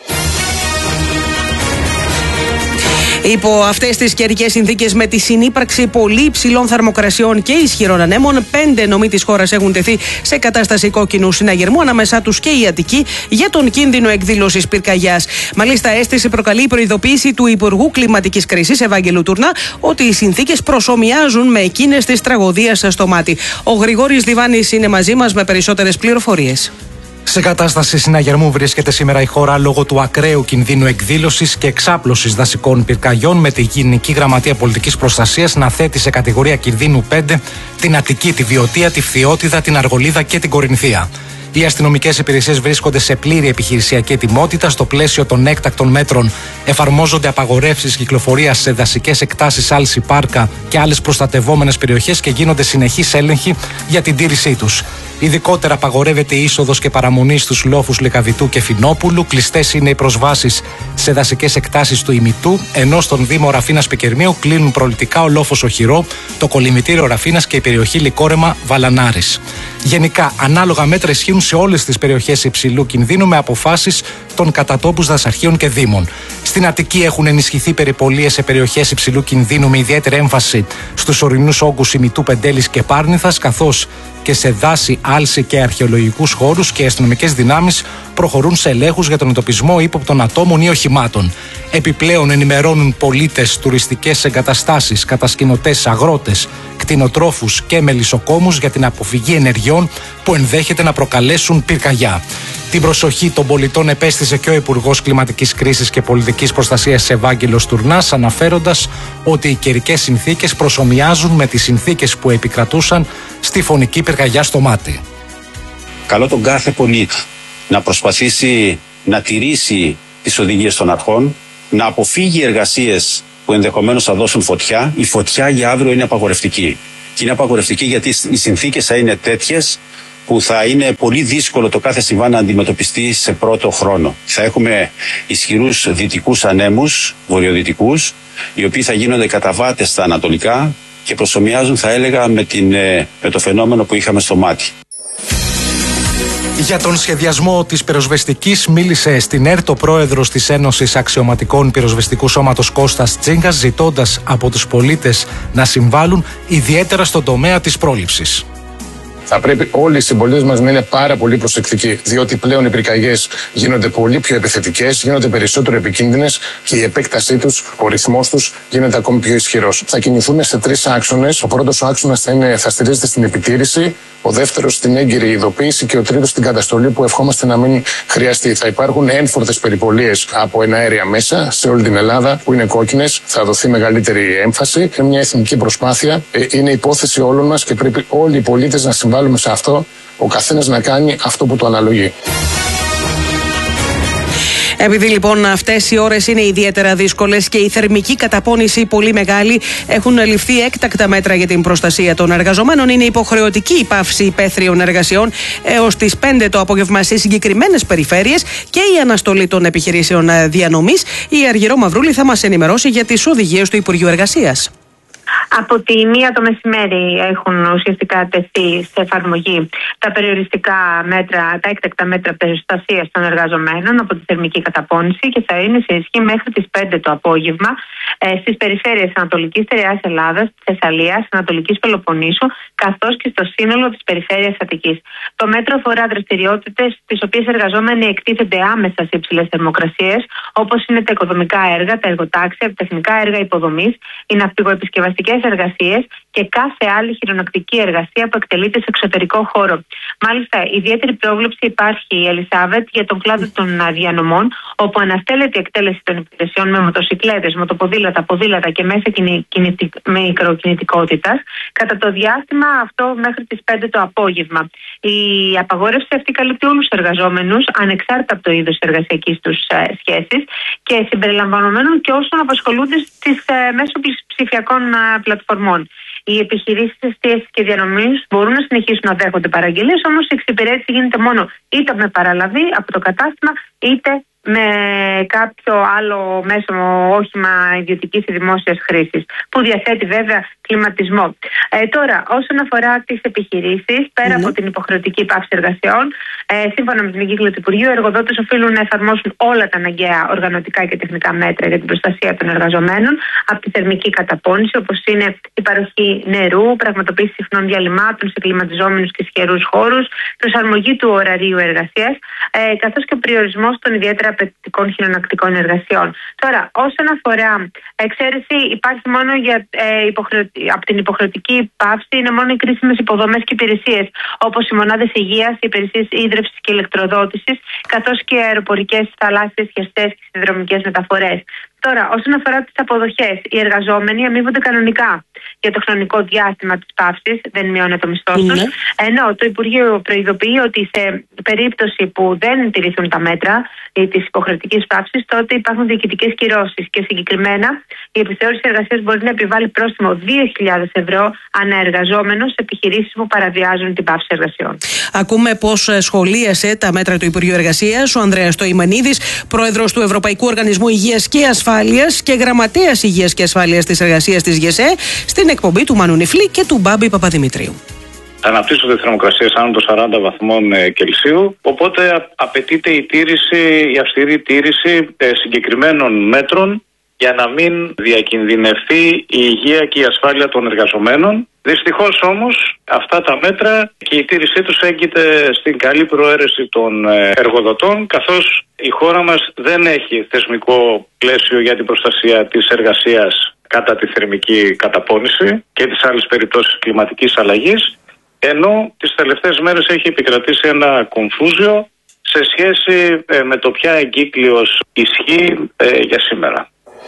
Υπό αυτές τις καιρικές συνθήκες, με τη συνύπαρξη πολύ υψηλών θερμοκρασιών και ισχυρών ανέμων, πέντε νομοί της χώρας έχουν τεθεί σε κατάσταση κόκκινου συναγερμού, ανάμεσά τους και η Αττική, για τον κίνδυνο εκδήλωσης πυρκαγιάς. Μάλιστα, αίσθηση προκαλεί η προειδοποίηση του Υπουργού Κλιματικής Κρίσης, Ευάγγελου Τουρνά, ότι οι συνθήκες προσομοιάζουν με εκείνες της τραγωδίας στο Μάτι. Ο Γρηγόρης Διβάνης είναι μαζί μας με περισσότερες πληροφορίες. Σε κατάσταση συναγερμού βρίσκεται σήμερα η χώρα λόγω του ακραίου κινδύνου εκδήλωσης και εξάπλωσης δασικών πυρκαγιών, με τη Γενική Γραμματεία Πολιτικής Προστασίας να θέτει σε κατηγορία κινδύνου πέντε την Αττική, τη Βιωτία, τη Φθιώτιδα, την Αργολίδα και την Κορινθία. Οι αστυνομικές υπηρεσίες βρίσκονται σε πλήρη επιχειρησιακή ετοιμότητα. Στο πλαίσιο των έκτακτων μέτρων εφαρμόζονται απαγορεύσεις κυκλοφορίας σε δασικές εκτάσεις, άλση, πάρκα και άλλες προστατευόμενες περιοχές και γίνονται συνεχείς έλεγχοι για την τήρησή τους. Ειδικότερα απαγορεύεται η είσοδος και παραμονή στους λόφους Λυκαβητού και Φινόπουλου. Κλειστές είναι οι προσβάσεις σε δασικές εκτάσεις του Ημιτού, ενώ στον Δήμο Ραφίνας Πικερμείου κλείνουν προληπτικά ο λόφος Οχυρό, το κολυμβητήριο Ραφίνας και η περιοχή Λικόρεμα Βαλανάρης. Γενικά, ανάλογα μέτρα ισχύουν σε όλες τις περιοχές υψηλού κινδύνου, με αποφάσεις των κατατόπους δασαρχείων και δήμων. Στην Αττική έχουν ενισχυθεί περιπολίες σε περιοχές υψηλού κινδύνου με ιδιαίτερη έμφαση στους ορεινούς όγκους Ημιτού, Πεντέλης και Πάρνηθας, καθώς και σε δάση, άλση και αρχαιολογικούς χώρους, και οι αστυνομικές δυνάμεις προχωρούν σε ελέγχους για τον εντοπισμό ύποπτων ατόμων ή οχημάτων. Επιπλέον, ενημερώνουν πολίτες, τουριστικές εγκαταστάσεις, κατασκηνωτές, αγρότες, κτηνοτρόφους και μελισσοκόμους για την αποφυγή ενεργειών που ενδέχεται να προκαλέσουν πυρκαγιά. Την προσοχή των πολιτών επέστησε και ο Υπουργός Κλιματικής Κρίσης και Πολιτικής Προστασίας Ευάγγελος Τουρνάς, αναφέροντας ότι οι καιρικές συνθήκες προσομοιάζουν με τις συνθήκες που επικρατούσαν στη φωνική πυρκαγιά στο Μάτι. Καλώ τον κάθε πολίτη να προσπαθήσει να τηρήσει τις οδηγίες των αρχών, να αποφύγει εργασίες που ενδεχομένως θα δώσουν φωτιά. Η φωτιά για αύριο είναι απαγορευτική. Και είναι απαγορευτική γιατί οι συνθήκες θα είναι τέτοιες που θα είναι πολύ δύσκολο το κάθε συμβάν να αντιμετωπιστεί σε πρώτο χρόνο. Θα έχουμε ισχυρούς δυτικούς ανέμους, βορειοδυτικούς, οι οποίοι θα γίνονται καταβάτες στα ανατολικά και προσομοιάζουν, θα έλεγα, με, την, με το φαινόμενο που είχαμε στο Μάτι. Για τον σχεδιασμό της πυροσβεστικής μίλησε στην ΕΡΤ ο πρόεδρος της Ένωσης Αξιωματικών Πυροσβεστικού Σώματος Κώστας Τσίγκας, ζητώντας από τους πολίτες να συμβάλλουν ιδιαίτερα στον τομέα της πρόληψης. Θα πρέπει όλοι οι συμπολίτες μας να είναι πάρα πολύ προσεκτικοί, διότι πλέον οι πυρκαγιές γίνονται πολύ πιο επιθετικές, γίνονται περισσότερο επικίνδυνες και η επέκτασή τους, ο ρυθμός τους γίνεται ακόμη πιο ισχυρός. Θα κινηθούμε σε τρεις άξονες. Ο πρώτος άξονας θα, είναι, θα στηρίζεται στην επιτήρηση, ο δεύτερος στην έγκυρη ειδοποίηση και ο τρίτος στην καταστολή, που ευχόμαστε να μην χρειαστεί. Θα υπάρχουν ένφορτες περιπολίες από εναέρια μέσα σε όλη την Ελλάδα που είναι κόκκινες. Θα δοθεί μεγαλύτερη έμφαση. Είναι μια εθνική προσπάθεια. Είναι υπόθεση όλων μας και πρέπει όλοι οι πολίτες να συμβάλλουμε σε αυτό. Ο καθένας να κάνει αυτό που του αναλογεί. Επειδή λοιπόν αυτές οι ώρες είναι ιδιαίτερα δύσκολες και η θερμική καταπώνηση πολύ μεγάλη, έχουν ληφθεί έκτακτα μέτρα για την προστασία των εργαζομένων. Είναι υποχρεωτική η πάυση υπαίθριων εργασιών έως τις πέντε το απόγευμα σε συγκεκριμένες περιφέρειες και η αναστολή των επιχειρήσεων διανομής. Η Αργυρό Μαυρούλη θα μας ενημερώσει για τις οδηγίες του Υπουργείου Εργασίας. Από τη μία το μεσημέρι έχουν ουσιαστικά τεθεί σε εφαρμογή τα περιοριστικά μέτρα, τα έκτακτα μέτρα προστασίας των εργαζομένων από τη θερμική καταπώνηση και θα είναι σε ισχύ μέχρι τις πέντε το απόγευμα ε, στις περιφέρειες Ανατολικής Στερεάς Ελλάδας, Θεσσαλίας, Ανατολικής Πελοποννήσου, καθώς και στο σύνολο της περιφέρειας Αττικής. Το μέτρο αφορά δραστηριότητες τις οποίες οι εργαζόμενοι εκτίθενται άμεσα σε υψηλές θερμοκρασίες, όπως είναι τα οικοδομικά έργα, τα εργοτάξια, τα τεχνικά έργα υποδομής, οι ναυπηγοεπισκευαστικές εργασίες και κάθε άλλη χειρονακτική εργασία που εκτελείται σε εξωτερικό χώρο. Μάλιστα, ιδιαίτερη πρόβλεψη υπάρχει, η Ελισάβετ, για τον κλάδο των διανομών, όπου αναστέλλεται η εκτέλεση των υπηρεσιών με μοτοσυκλέτες, μοτοποδήλατα, ποδήλατα και μέσα κινητι... μικροκινητικότητας κατά το διάστημα αυτό μέχρι τις πέντε το απόγευμα. Η απαγόρευση αυτή καλύπτει όλους τους εργαζόμενους, ανεξάρτητα από το είδος εργασιακής τους ε, σχέσης και συμπεριλαμβανομένων και όσων απασχολούνται στις ε, μέσω ψηφιακών ε, πλατφορμών. Οι επιχειρήσεις εστίασης και διανομής μπορούν να συνεχίσουν να δέχονται παραγγελίες, όμως η εξυπηρέτηση γίνεται μόνο είτε με παραλαβή από το κατάστημα, είτε με κάποιο άλλο μέσο όχημα ιδιωτικής ή δημόσιας χρήσης, που διαθέτει βέβαια κλιματισμό. Ε, τώρα, όσον αφορά τις επιχειρήσεις, πέρα mm. από την υποχρεωτική πάυση εργασιών, ε, σύμφωνα με την εγκύκλιο του Υπουργείου, οι εργοδότες οφείλουν να εφαρμόσουν όλα τα αναγκαία οργανωτικά και τεχνικά μέτρα για την προστασία των εργαζομένων από τη θερμική καταπώνηση, όπως είναι η παροχή νερού, πραγματοποίηση συχνών διαλυμάτων σε κλιματιζόμενους και ισχυρούς χώρους, προσαρμογή του ωραρίου εργασίας, ε, καθώς και ο περιορισμός των ιδιαίτερα απαιτητικών χειρονακτικών εργασιών. Τώρα, όσον αφορά εξαίρεση, υπάρχει μόνο για ε, υποχρεωτική. Από την υποχρεωτική πάυση είναι μόνο οι κρίσιμες υποδομές και υπηρεσίες, όπως οι μονάδες υγείας, οι υπηρεσίες ίδρυυσης και ηλεκτροδότησης, καθώς και αεροπορικές, θαλάσσιες, χερσαίες και συνδρομικές μεταφορές. Τώρα, όσον αφορά τις αποδοχές, οι εργαζόμενοι αμείβονται κανονικά για το χρονικό διάστημα της παύσης, δεν μειώνεται το μισθό τους. Mm-hmm. Ενώ το Υπουργείο προειδοποιεί ότι σε περίπτωση που δεν τηρηθούν τα μέτρα της υποχρεωτικής παύσης, τότε υπάρχουν διοικητικές κυρώσεις και συγκεκριμένα η επιθεώρηση εργασίας μπορεί να επιβάλλει πρόστιμο δύο χιλιάδες ευρώ αναεργαζόμενο σε επιχειρήσεις που παραβιάζουν την παύση εργασιών. Ακούμε πώς σχολίασε τα μέτρα του Υπουργείου Εργασίας ο Ανδρέας Τοημανίδης, πρόεδρος του Ευρωπαϊκού Οργανισμού Υγείας και Ασφάλειας και γραμματέας Υγείας και Ασφάλειας της Εργασίας της ΓΕΣΕ, στην εκπομπή του Μανου Νιφλή και του Μπάμπη Παπαδημητρίου. αναπτύσσονται θερμοκρασίες άνω των σαράντα βαθμών ε, Κελσίου. Οπότε α, απαιτείται η τήρηση, η αυστηρή τήρηση ε, συγκεκριμένων μέτρων για να μην διακινδυνευτεί η υγεία και η ασφάλεια των εργαζομένων. Δυστυχώς όμως αυτά τα μέτρα και η τήρησή τους έγκυται στην καλή προαίρεση των εργοδοτών, καθώς η χώρα μας δεν έχει θεσμικό πλαίσιο για την προστασία της εργασίας κατά τη θερμική καταπώνηση και τις άλλες περιπτώσεις κλιματικής αλλαγής, ενώ τις τελευταίες μέρες έχει επικρατήσει ένα κομφούζιο σε σχέση με το ποια εγκύκλειος ισχύει για σήμερα.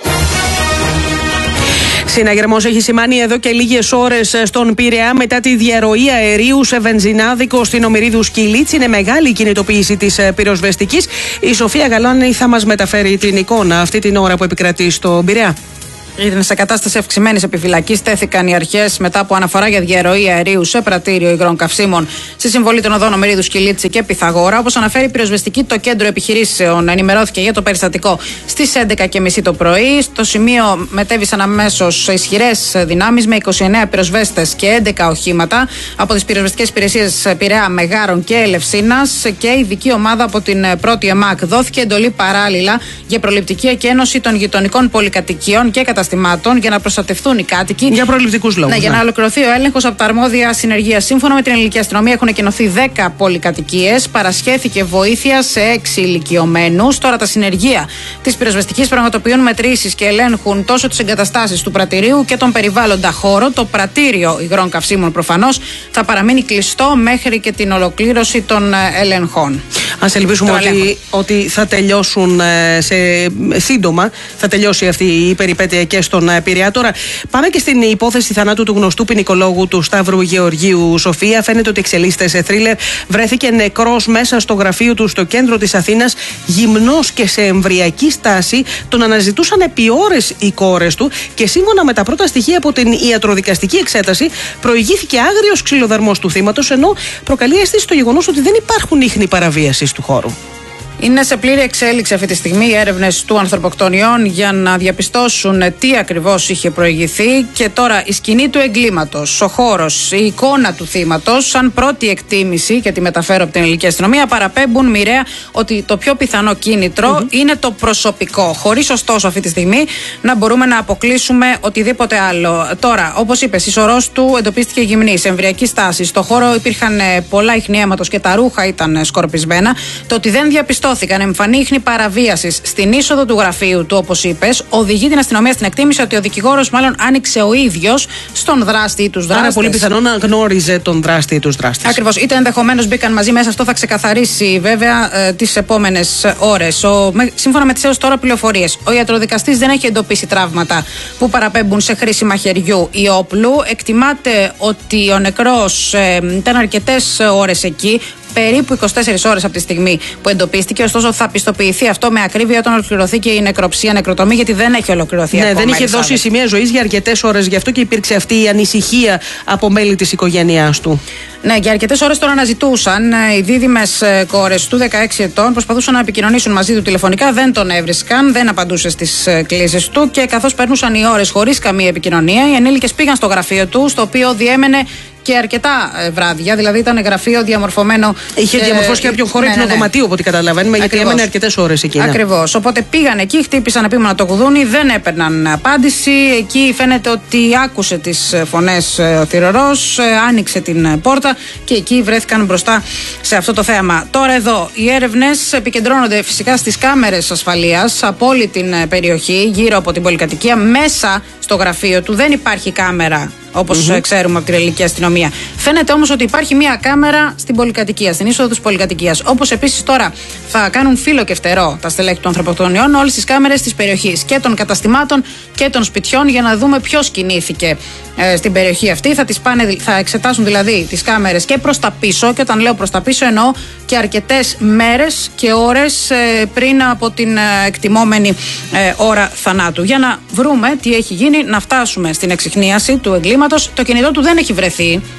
Συναγερμός έχει σημάνει εδώ και λίγες ώρες στον Πειραιά μετά τη διαρροή αερίου σε βενζινάδικο στην Ομηρίδου Σκυλίτση. Είναι μεγάλη η κινητοποίηση της πυροσβεστικής. Η Σοφία Γαλάνη θα μας μεταφέρει την εικόνα αυτή την ώρα που επικρατεί στον Πειραιά. Ήταν σε κατάσταση αυξημένης επιφυλακής. Τέθηκαν οι αρχές μετά από αναφορά για διαρροή αερίου σε πρατήριο υγρών καυσίμων στη συμβολή των οδών Ομηρίδου Σκυλίτση και Πυθαγόρα. Όπως αναφέρει η πυροσβεστική, το κέντρο επιχειρήσεων ενημερώθηκε για το περιστατικό στις έντεκα και μισή το πρωί. Στο σημείο μετέβησαν αμέσως ισχυρές δυνάμεις με είκοσι εννέα πυροσβέστες και έντεκα οχήματα από τις πυροσβεστικές υπηρεσίες Πειραιά, Μεγάρων και Ελευσίνας και ειδική ομάδα από την πρώτη ΕΜΑΚ. Δόθηκε εντολή παράλληλα για προληπτική εκένωση των γειτονικών πολυκατοικιών και καταστημάτων για να προστατευτούν οι κάτοικοι. Για προληπτικούς λόγους. Ναι, ναι. Για να ολοκληρωθεί ο έλεγχος από τα αρμόδια συνεργεία. Σύμφωνα με την ελληνική αστυνομία, έχουν εκενωθεί δέκα πολυκατοικίες. Παρασχέθηκε βοήθεια σε έξι ηλικιωμένους. Τώρα τα συνεργεία της πυροσβεστικής πραγματοποιούν μετρήσεις και ελέγχουν τόσο τις εγκαταστάσεις του πρατηρίου και τον περιβάλλοντα χώρο. Το πρατήριο υγρών καυσίμων προφανώς θα παραμείνει κλειστό μέχρι και την ολοκλήρωση των ελεγχών. Ας ελπίσουμε ότι, ότι θα τελειώσουν σε, σύντομα, θα τελειώσει αυτή η περιπέτεια και στον Πειραιά. Τώρα πάμε και στην υπόθεση θανάτου του γνωστού ποινικολόγου του Σταύρου Γεωργίου. Σοφία, φαίνεται ότι εξελίσσεται σε θρίλερ. Βρέθηκε νεκρός μέσα στο γραφείο του στο κέντρο της Αθήνας, γυμνός και σε εμβριακή στάση. Τον αναζητούσαν επί ώρες οι κόρες του και σύμφωνα με τα πρώτα στοιχεία από την ιατροδικαστική εξέταση, προηγήθηκε άγριος ξυλοδαρμός του θύματος, ενώ προκαλεί αίσθηση το γεγονός ότι δεν υπάρχουν ίχνη παραβίασης του χώρου. Είναι σε πλήρη εξέλιξη αυτή τη στιγμή οι έρευνες του ανθρωποκτονιών για να διαπιστώσουν τι ακριβώς είχε προηγηθεί και τώρα η σκηνή του εγκλήματος, ο χώρος, η εικόνα του θύματος, σαν πρώτη εκτίμηση και τη μεταφέρω από την ελληνική αστυνομία, παραπέμπουν μοιραία ότι το πιο πιθανό κίνητρο mm-hmm. είναι το προσωπικό. Χωρίς ωστόσο αυτή τη στιγμή να μπορούμε να αποκλείσουμε οτιδήποτε άλλο. Τώρα, όπως είπες, η σωρός του εντοπίστηκε γυμνή, σε εμβριακή στάση. Στο χώρο υπήρχαν πολλά ίχνη αίματος και τα ρούχα ήταν σκορπισμένα. Το ότι δεν διαπιστώθηκε εμφανή ίχνη παραβίασης στην είσοδο του γραφείου του, όπως είπες, οδηγεί την αστυνομία στην εκτίμηση ότι ο δικηγόρος μάλλον άνοιξε ο ίδιος στον δράστη ή τους δράστες. Άρα, πολύ πιθανό να γνώριζε τον δράστη ή τους δράστες. Ακριβώς. Είτε ενδεχομένως μπήκαν μαζί μέσα. Αυτό θα ξεκαθαρίσει βέβαια ε, τις επόμενες ώρες. Ο, με, σύμφωνα με τις έως τώρα πληροφορίες, ο ιατροδικαστής δεν έχει εντοπίσει τραύματα που παραπέμπουν σε χρήση μαχαιριού ή όπλου. Εκτιμάται ότι ο νεκρός ε, ήταν αρκετές ώρες εκεί. Περίπου είκοσι τέσσερις ώρες από τη στιγμή που εντοπίστηκε. Ωστόσο, θα πιστοποιηθεί αυτό με ακρίβεια όταν ολοκληρωθεί και η νεκροψία, νεκροτομή, γιατί δεν έχει ολοκληρωθεί ναι, ακόμα. Δεν είχε δώσει σημεία ζωής για αρκετές ώρες. Γι' αυτό και υπήρξε αυτή η ανησυχία από μέλη της οικογένειάς του. Ναι, για αρκετές ώρες τον αναζητούσαν. Οι δίδυμες κόρες του, δεκαέξι ετών, προσπαθούσαν να επικοινωνήσουν μαζί του τηλεφωνικά. Δεν τον έβρισκαν, δεν απαντούσε στις κλήσεις του και καθώς περνούσαν οι ώρες χωρίς καμία επικοινωνία, οι ενήλικες πήγαν στο γραφείο του, στο οποίο διέμενε και αρκετά βράδια, δηλαδή ήταν γραφείο διαμορφωμένο. Είχε και... διαμορφώσει κάποιο χώρο ναι, ναι, ναι. υπνοδωματίου, από ό,τι καταλαβαίνουμε, γιατί έμενε αρκετές ώρες εκεί. Ακριβώς. Οπότε πήγαν εκεί, χτύπησαν επίμονα το κουδούνι, δεν έπαιρναν απάντηση. Εκεί φαίνεται ότι άκουσε τις φωνές ο θηρορός, άνοιξε την πόρτα και εκεί βρέθηκαν μπροστά σε αυτό το θέαμα. Τώρα εδώ οι έρευνες επικεντρώνονται φυσικά στις κάμερες ασφαλείας από όλη την περιοχή, γύρω από την πολυκατοικία. Μέσα στο γραφείο του δεν υπάρχει κάμερα, όπως mm-hmm. ξέρουμε από την ελληνική αστυνομία. Φαίνεται όμως ότι υπάρχει μία κάμερα στην πολυκατοικία, στην είσοδο της πολυκατοικίας. Όπως επίσης τώρα θα κάνουν φύλλο και φτερό τα στελέχη των ανθρωποκτονιών όλες τις κάμερες της περιοχής και των καταστημάτων και των σπιτιών για να δούμε ποιος κινήθηκε ε, στην περιοχή αυτή. Θα, τις πάνε, θα εξετάσουν δηλαδή τις κάμερες και προς τα πίσω, και όταν λέω προς τα πίσω εννοώ και αρκετές μέρες και ώρες ε, πριν από την ε, εκτιμόμενη ε, ώρα θανάτου. Για να βρούμε τι έχει γίνει, να φτάσουμε στην εξιχνίαση του εγκλήματος. Το κινητό του δεν έχει βρεθεί.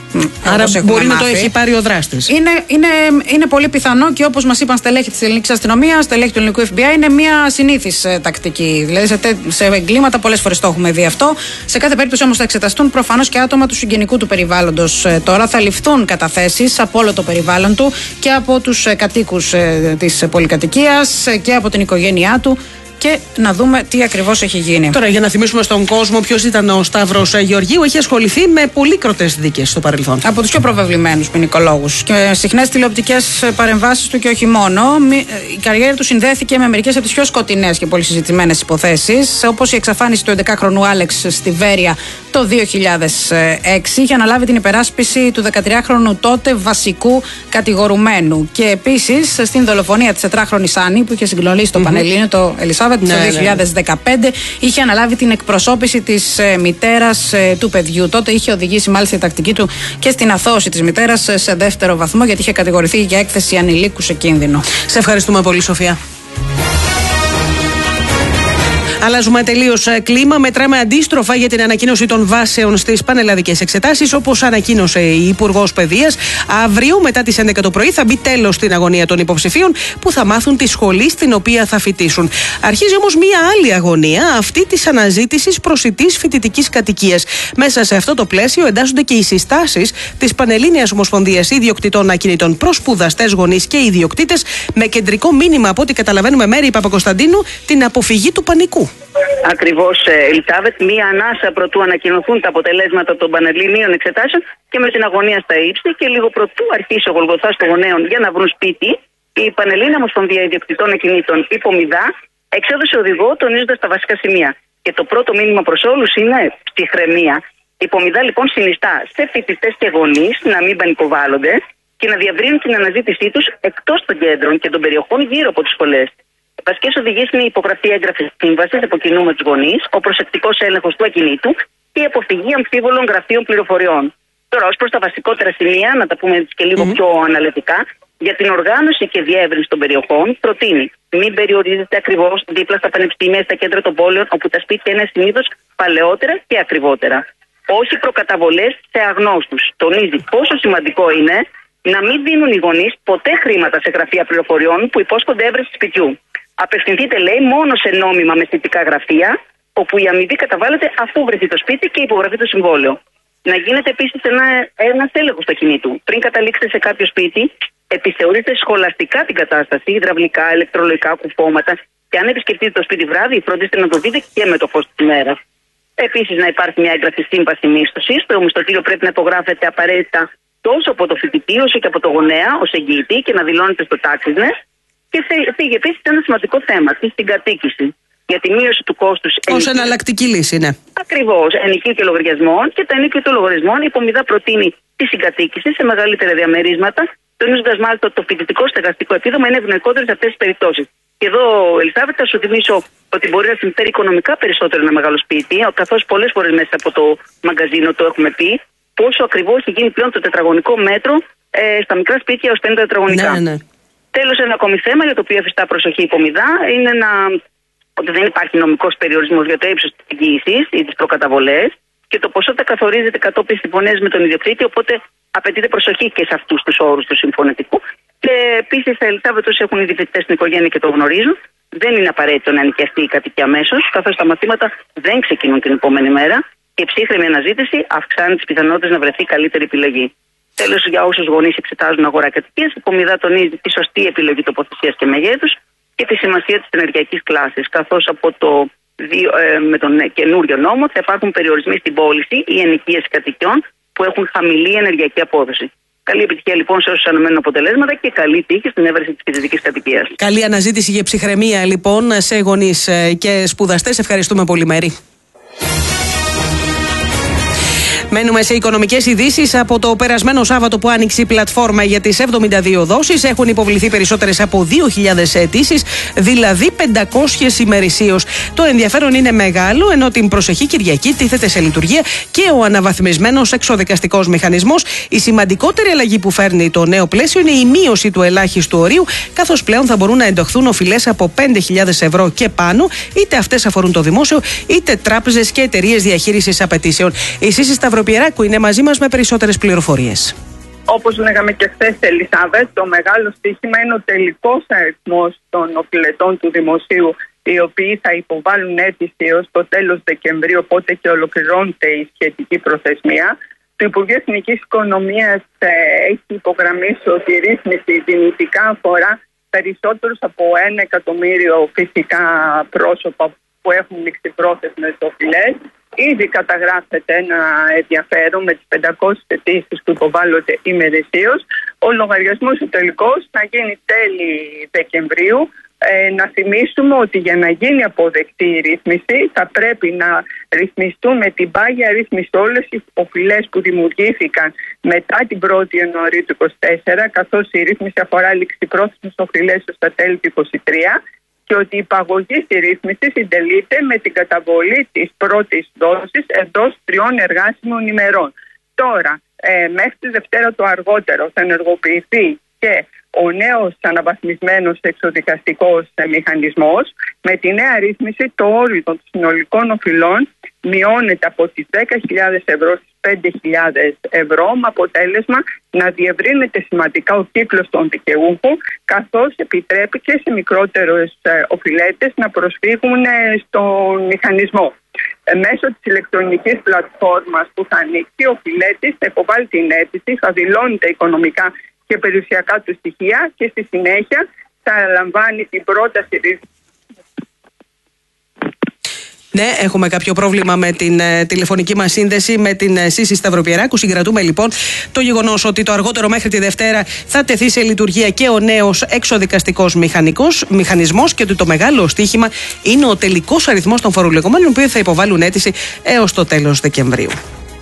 Άρα μπορεί να το έχει πάρει ο δράστης. Είναι, είναι, είναι πολύ πιθανό και όπως μας είπαν στελέχη της ελληνικής αστυνομίας, στελέχη του ελληνικού εφ μπι άι, είναι μια συνήθις ε, τακτική. Δηλαδή σε, τε, σε εγκλήματα πολλές φορές το έχουμε δει αυτό. Σε κάθε περίπτωση όμως θα εξεταστούν προφανώς και άτομα του συγγενικού του περιβάλλοντος. Ε, τώρα θα ληφθούν καταθέσεις από όλο το περιβάλλον του και από τους ε, κατοίκους ε, της πολυκατοικίας ε, και από την οικογένειά του. Και να δούμε τι ακριβώς έχει γίνει. Τώρα, για να θυμίσουμε στον κόσμο ποιος ήταν ο Σταύρος Γεωργίου, έχει ασχοληθεί με πολύκροτες δίκες στο παρελθόν. Από τους πιο προβεβλημένους ποινικολόγους και συχνές τηλεοπτικές παρεμβάσεις του και όχι μόνο. Η καριέρα του συνδέθηκε με μερικές από τις πιο σκοτεινές και πολύ συζητημένες υποθέσεις, όπως η εξαφάνιση του έντεκαχρονου Άλεξ στη Βέρεια το δύο χιλιάδες έξι. Είχε αναλάβει την υπεράσπιση του δεκατριάχρονου τότε βασικού κατηγορουμένου. Και επίσης στην δολοφονία της τετράχρονης Άννη, που είχε συγκλονίσει το mm-hmm. Πανελλήνιο, το Ελισάβετ. Το ναι, δύο χιλιάδες δεκαπέντε ναι. είχε αναλάβει την εκπροσώπηση της ε, μητέρας ε, του παιδιού. Τότε είχε οδηγήσει μάλιστα η τακτική του και στην αθώωση της μητέρας ε, σε δεύτερο βαθμό, γιατί είχε κατηγορηθεί για έκθεση ανηλίκου σε κίνδυνο. Σε ευχαριστούμε πολύ, Σοφία. Αλλάζουμε τελείως κλίμα. Μετράμε αντίστροφα για την ανακοίνωση των βάσεων στις πανελλαδικές εξετάσεις. Όπως ανακοίνωσε η Υπουργός Παιδείας, αύριο μετά τις έντεκα το πρωί θα μπει τέλος στην αγωνία των υποψηφίων που θα μάθουν τη σχολή στην οποία θα φοιτήσουν. Αρχίζει όμως μία άλλη αγωνία, αυτή της αναζήτησης προσιτής φοιτητικής κατοικίας. Μέσα σε αυτό το πλαίσιο εντάσσονται και οι συστάσεις της Πανελλήνιας Ομοσπονδίας Ιδιοκτητών Ακινήτων προς σπουδαστές, γονείς και ιδιοκτήτες, με κεντρικό μήνυμα, από ό,τι καταλαβαίνουμε, Μέρη Παπακοσταντίνου, την αποφυγή του πανικού. Ακριβώς, Ελισάβετ, μία ανάσα προτού ανακοινωθούν τα αποτελέσματα των πανελληνίων εξετάσεων και με την αγωνία στα ύψη και λίγο προτού αρχίσει ο Γολγοθάς των γονέων για να βρουν σπίτι, η Πανελλήνια Ομοσπονδία Ιδιοκτητών Ακινήτων, η Πομιδά, εξέδωσε οδηγό τονίζοντας τα βασικά σημεία. Και το πρώτο μήνυμα προς όλους είναι ψυχραιμία. Η Πομιδά λοιπόν συνιστά σε φοιτητές και γονείς να μην πανικοβάλλονται και να διαβρύνουν την αναζήτησή τους εκτός των κέντρων και των περιοχών γύρω από τις σχολές. Οι βασικές οδηγίες είναι η υπογραφή έγγραφης σύμβασης από κοινού με τους γονείς, ο προσεκτικός έλεγχος του ακινήτου και η αποφυγή αμφίβολων γραφείων πληροφοριών. Τώρα, ως προς τα βασικότερα σημεία, να τα πούμε και λίγο mm-hmm. πιο αναλυτικά, για την οργάνωση και διεύρυνση των περιοχών, προτείνει μην περιορίζεται ακριβώς δίπλα στα πανεπιστήμια, στα κέντρα των πόλεων, όπου τα σπίτια είναι συνήθως παλαιότερα και ακριβότερα. Όχι προκαταβολές σε αγνώστους. Τονίζει πόσο σημαντικό είναι να μην δίνουν οι γονείς ποτέ χρήματα σε γραφεία πληροφοριών που υπόσχονται έβρεση σπιτιού. Απευθυνθείτε, λέει, μόνο σε νόμιμα μεσητικά γραφεία, όπου η αμοιβή καταβάλλεται αφού βρεθεί το σπίτι και υπογραφεί το συμβόλαιο. Να γίνεται επίσης ένα ένας έλεγχος του ακινήτου. Πριν καταλήξετε σε κάποιο σπίτι, επιθεωρείτε σχολαστικά την κατάσταση, υδραυλικά, ηλεκτρολογικά, κουφώματα, και αν επισκεφτείτε το σπίτι βράδυ, φροντίστε να το δείτε και με το φως της ημέρας. Επίσης, να υπάρχει μια έγγραφη σύμβαση μίσθωσης. Το μισθωτήριο πρέπει να υπογράφεται απαραίτητα τόσο από το φοιτητή όσο και από το γονέα ως εγγυητή και να δηλώνεται στο τάξισνες. Και φύγει επίσης ένα σημαντικό θέμα, τη συγκατοίκηση. Για τη μείωση του κόστους. Ως εναλλακτική λύση, ναι. Ακριβώς. Ενοικίου λογαριασμών και τα ενοικίου των λογαριασμών, η Πομιδά προτείνει τη συγκατοίκηση σε μεγαλύτερα διαμερίσματα, τονίζοντας μάλιστα ότι το φοιτητικό στεγαστικό επίδομα είναι ευνοϊκότερο σε αυτές τις περιπτώσεις. Και εδώ, Ελισάβετ, θα σου θυμίσω ότι μπορεί να συμφέρει οικονομικά περισσότερο ένα μεγάλο σπίτι, καθώς πολλές φορές μέσα από το μαγκαζίνο το έχουμε πει, πόσο ακριβώς έχει γίνει πλέον το τετραγωνικό μέτρο ε, στα μικρά σπίτια ως πενήντα τετραγωνικά. Ναι, ναι. Τέλος, ένα ακόμη θέμα για το οποίο εφιστά προσοχή η Πομιδά είναι να... ότι δεν υπάρχει νομικός περιορισμός για το ύψος της εγγύησης ή τις προκαταβολές και το ποσό θα καθορίζεται κατόπιν συμφωνίας με τον ιδιοκτήτη, οπότε απαιτείται προσοχή και σε αυτούς τους όρους του συμφωνητικού. Και επίσης, τα Ελισάβετ, όσοι έχουν ήδη φοιτητές στην οικογένεια και το γνωρίζουν, δεν είναι απαραίτητο να νοικιαστεί η κατοικία αμέσως, καθώς τα μαθήματα δεν ξεκινούν την επόμενη μέρα και η ψύχρεμη αναζήτηση αυξάνει τις πιθανότητες να βρεθεί καλύτερη επιλογή. Τέλος, για όσους γονείς εξετάζουν αγορά κατοικίας, η Πομιδά τονίζει τη σωστή επιλογή τοποθεσίας και μεγέθους και τη σημασία της ενεργειακής κλάσης, καθώς από το, ε, με τον καινούριο νόμο θα υπάρχουν περιορισμοί στην πώληση ή ενοικίαση κατοικιών που έχουν χαμηλή ενεργειακή απόδοση. Καλή επιτυχία λοιπόν σε όσους αναμένουν αποτελέσματα και καλή τύχη στην έβρεση της φοιτητικής κατοικίας. Καλή αναζήτηση για ψυχραιμία λοιπόν σε γονείς και σπουδαστές. Ευχαριστούμε πολύ, Μέρη. Μένουμε σε οικονομικές ειδήσεις. Από το περασμένο Σάββατο που άνοιξε η πλατφόρμα για τις εβδομήντα δύο δόσεις, έχουν υποβληθεί περισσότερες από δύο χιλιάδες αιτήσεις, δηλαδή πεντακόσιες ημερησίως. Το ενδιαφέρον είναι μεγάλο, ενώ την προσεχή Κυριακή τίθεται σε λειτουργία και ο αναβαθμισμένος εξοδικαστικός μηχανισμός. Η σημαντικότερη αλλαγή που φέρνει το νέο πλαίσιο είναι η μείωση του ελάχιστου ορίου, καθώς πλέον θα μπορούν να εντοχθούν οφειλές από πέντε χιλιάδες ευρώ και πάνω, είτε αυτές αφορούν το δημόσιο, είτε τράπεζες και εταιρείες διαχείρισης απαιτήσεων. Η Σύση Σταυροπιεράκου είναι μαζί μας με περισσότερες πληροφορίες. Όπως λέγαμε και χθες, Ελισάβετ, το μεγάλο στοίχημα είναι ο τελικός αριθμός των οφειλετών του Δημοσίου, οι οποίοι θα υποβάλουν αίτηση έως το τέλος Δεκεμβρίου, οπότε και ολοκληρώνεται η σχετική προθεσμία. Το Υπουργείο Εθνικής Οικονομίας ε, έχει υπογραμμίσει ότι η ρύθμιση δυνητικά αφορά περισσότερους από ένα εκατομμύριο φυσικά πρόσωπα που έχουν ληξιπρόθεσμες οφειλές. Ήδη καταγράφεται ένα ενδιαφέρον με τις πεντακόσιες αιτήσεις που υποβάλλονται ημερησίως. Ο λογαριασμός ο τελικός θα γίνει τέλη Δεκεμβρίου. Ε, να θυμίσουμε ότι για να γίνει αποδεκτή η ρύθμιση θα πρέπει να ρυθμιστούν με την πάγια ρύθμιση όλες οι οφειλές που δημιουργήθηκαν μετά την πρώτη Ιανουαρίου του είκοσι τέσσερα, καθώς η ρύθμιση αφορά ληξιπρόθεσμες οφειλές ως τα τέλη του είκοσι τρία, και ότι η υπαγωγή στη ρύθμιση συντελείται με την καταβολή της πρώτης δόσης εντός τριών εργάσιμων ημερών. Τώρα, ε, μέχρι τη Δευτέρα το αργότερο θα ενεργοποιηθεί και ο νέος αναβαθμισμένος εξοδικαστικός μηχανισμός. Με τη νέα ρύθμιση το όριο των συνολικών οφειλών μειώνεται από τις δέκα χιλιάδες ευρώ στις πέντε χιλιάδες ευρώ, με αποτέλεσμα να διευρύνεται σημαντικά ο κύκλος των δικαιούχων, καθώς επιτρέπει και σε μικρότερους οφειλέτες να προσφύγουν στον μηχανισμό. Μέσω της ηλεκτρονικής πλατφόρμας που θα ανοίξει, ο οφειλέτης θα υποβάλει την αίτηση, θα δηλώνει τα οικονομικά και περιουσιακά του στοιχεία και στη συνέχεια θα λαμβάνει την πρόταση ρύθμισης. Ναι, έχουμε κάποιο πρόβλημα με την ε, τηλεφωνική μας σύνδεση με την ε, Σύση Σταυροπιεράκου. Συγκρατούμε λοιπόν το γεγονός ότι το αργότερο μέχρι τη Δευτέρα θα τεθεί σε λειτουργία και ο νέος εξοδικαστικός μηχανισμός και ότι το μεγάλο στοίχημα είναι ο τελικός αριθμός των φορολογουμένων που θα υποβάλουν αίτηση έως το τέλος Δεκεμβρίου.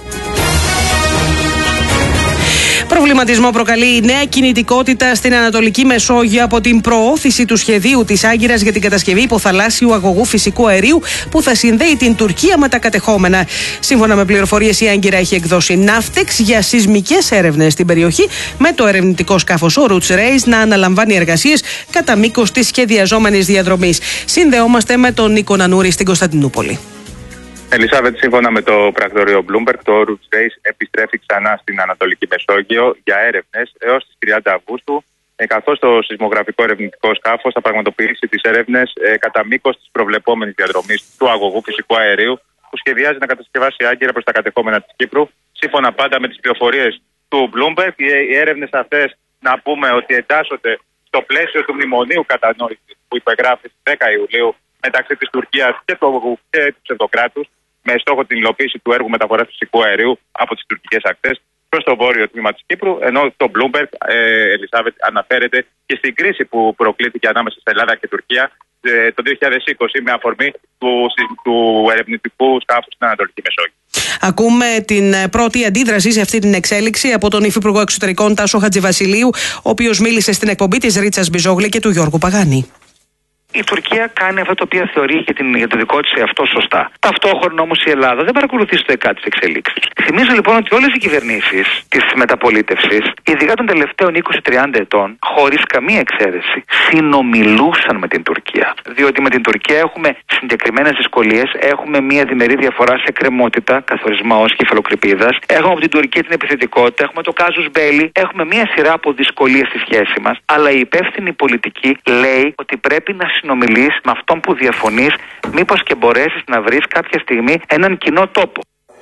Προβληματισμό προκαλεί η νέα κινητικότητα στην Ανατολική Μεσόγειο από την προώθηση του σχεδίου της Άγκυρας για την κατασκευή υποθαλάσσιου αγωγού φυσικού αερίου που θα συνδέει την Τουρκία με τα κατεχόμενα. Σύμφωνα με πληροφορίες, η Άγκυρα έχει εκδώσει ναύτεξ για σεισμικές έρευνες στην περιοχή, με το ερευνητικό σκάφος ο Roots Race να αναλαμβάνει εργασίες κατά μήκος της σχεδιαζόμενης διαδρομής. Συνδεόμαστε με τον Νίκο Νανούρη στην Κωνσταντινούπολη. Ελισάβετ, σύμφωνα με το πρακτορείο Bloomberg, το Roots Race επιστρέφει ξανά στην Ανατολική Μεσόγειο για έρευνες έως τις τριάντα Αυγούστου, καθώς το σεισμογραφικό ερευνητικό σκάφος θα πραγματοποιήσει τις έρευνες ε, κατά μήκος της προβλεπόμενης διαδρομής του αγωγού φυσικού αερίου που σχεδιάζει να κατασκευάσει η Άγκυρα προς τα κατεχόμενα της Κύπρου. Σύμφωνα πάντα με τις πληροφορίες του Bloomberg, οι έρευνες αυτές, να πούμε ότι εντάσσονται στο πλαίσιο του μνημονίου κατανόησης που υπεγράφει στις δέκα Ιουλίου μεταξύ της Τουρκίας και του, και του ψευδοκράτους, με στόχο την υλοποίηση του έργου μεταφοράς φυσικού αερίου από τις τουρκικές ακτές προς το βόρειο τμήμα της Κύπρου, ενώ το Bloomberg, ε, Ελισάβετ, αναφέρεται και στην κρίση που προκλήθηκε ανάμεσα στην Ελλάδα και Τουρκία ε, το δύο χιλιάδες είκοσι με αφορμή του, του ερευνητικού σκάφους στην Ανατολική Μεσόγειο. Ακούμε την πρώτη αντίδραση σε αυτή την εξέλιξη από τον Υφυπουργό Εξωτερικών Τάσο Χατζηβασιλείου, ο οποίος μίλησε στην εκπομπή της Ρίτσας Μπιζόγλη και του Γιώργου Παγάνη. Η Τουρκία κάνει αυτά τα οποία θεωρεί για, την, για το δικό της εαυτό σωστά. Ταυτόχρονα όμως η Ελλάδα δεν παρακολουθεί στο ΕΚΑ τις εξελίξεις. Θυμίζω λοιπόν ότι όλες οι κυβερνήσεις της μεταπολίτευσης, ειδικά των τελευταίων είκοσι με τριάντα ετών, χωρίς καμία εξαίρεση, συνομιλούσαν με την Τουρκία. Διότι με την Τουρκία έχουμε συγκεκριμένες δυσκολίες, έχουμε μια διμερή διαφορά σε κρεμότητα, καθορισμό ως κεφαλοκρηπίδας, έχουμε από την Τουρκία την επιθετικότητα, έχουμε το κάζους μπέλι, έχουμε μια σειρά από δυσκολίες στη σχέση μας. Αλλά η υπεύθυνη πολιτική λέει ότι πρέπει να συνομιλείς με αυτόν που διαφωνείς, μήπως και μπορέσεις να βρεις κάποια στιγμή έναν κοινό τόπο.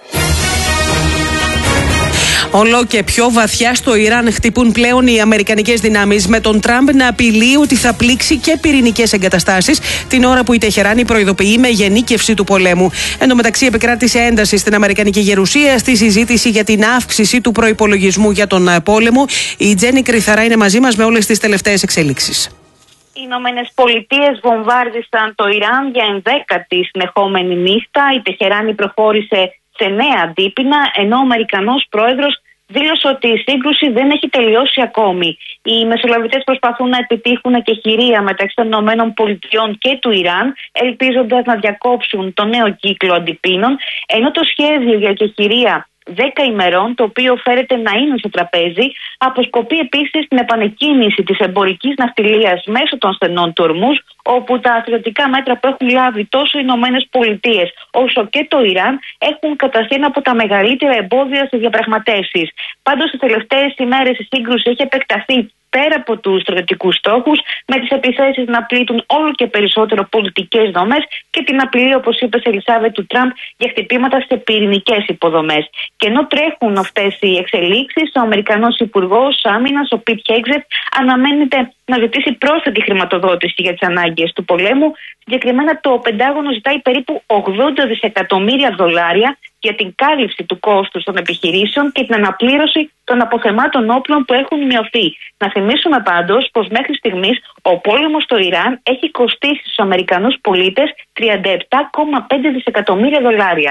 Όλο και πιο βαθιά στο Ιράν χτυπούν πλέον οι αμερικανικές δυνάμεις, με τον Τραμπ να απειλεί ότι θα πλήξει και πυρηνικές εγκαταστάσεις την ώρα που η Τεχεράνη προειδοποιεί με γενίκευση του πολέμου. Εν τω μεταξύ, επικράτησε ένταση στην αμερικανική γερουσία στη συζήτηση για την αύξηση του προϋπολογισμού για τον πόλεμο. Η Τζέννη Κρυθαρά είναι μαζί μας με όλες τις τελευταίες εξελίξεις. Οι Ηνωμένες Πολιτείες βομβάρδισαν το Ιράν για ενδέκατη συνεχόμενη νύχτα. Η Τεχεράνη προχώρησε σε νέα αντίπεινα, ενώ ο Αμερικανός πρόεδρος δήλωσε ότι η σύγκρουση δεν έχει τελειώσει ακόμη. Οι μεσολαβητές προσπαθούν να επιτύχουν εκεχηρία μεταξύ των Ηνωμένων Πολιτειών και του Ιράν, ελπίζοντας να διακόψουν το νέο κύκλο αντιπίνων, ενώ το σχέδιο για εκεχηρία δέκα ημερών, το οποίο φέρεται να είναι στο τραπέζι, αποσκοπεί επίσης την επανεκκίνηση της εμπορικής ναυτιλίας μέσω των στενών του Ορμούζ, όπου τα στρατιωτικά μέτρα που έχουν λάβει τόσο οι Ηνωμένες Πολιτείες όσο και το Ιράν έχουν καταστεί ένα από τα μεγαλύτερα εμπόδια στις διαπραγματεύσεις. Πάντως, τις τελευταίες ημέρες η σύγκρουση έχει επεκταθεί πέρα από τους στρατιωτικούς στόχους, με τις επιθέσεις να πλήττουν όλο και περισσότερο πολιτικές δομές και την απειλή, όπως είπε η Ελισάβετ, του Τραμπ για χτυπήματα σε πυρηνικές υποδομές. Και ενώ τρέχουν αυτές οι εξελίξεις, ο Αμερικανός Υπουργός Άμυνας, ο Πιτ Χέγκσετ, αναμένεται να ζητήσει πρόσθετη χρηματοδότηση για τις ανάγκες του πολέμου. Συγκεκριμένα, το Πεντάγωνο ζητάει περίπου ογδόντα δισεκατομμύρια δολάρια για την κάλυψη του κόστους των επιχειρήσεων και την αναπλήρωση των αποθεμάτων όπλων που έχουν μειωθεί. Να θυμίσουμε πάντως πως μέχρι στιγμής ο πόλεμος στο Ιράν έχει κοστίσει στους Αμερικανούς πολίτες τριάντα επτά κόμμα πέντε δισεκατομμύρια δολάρια.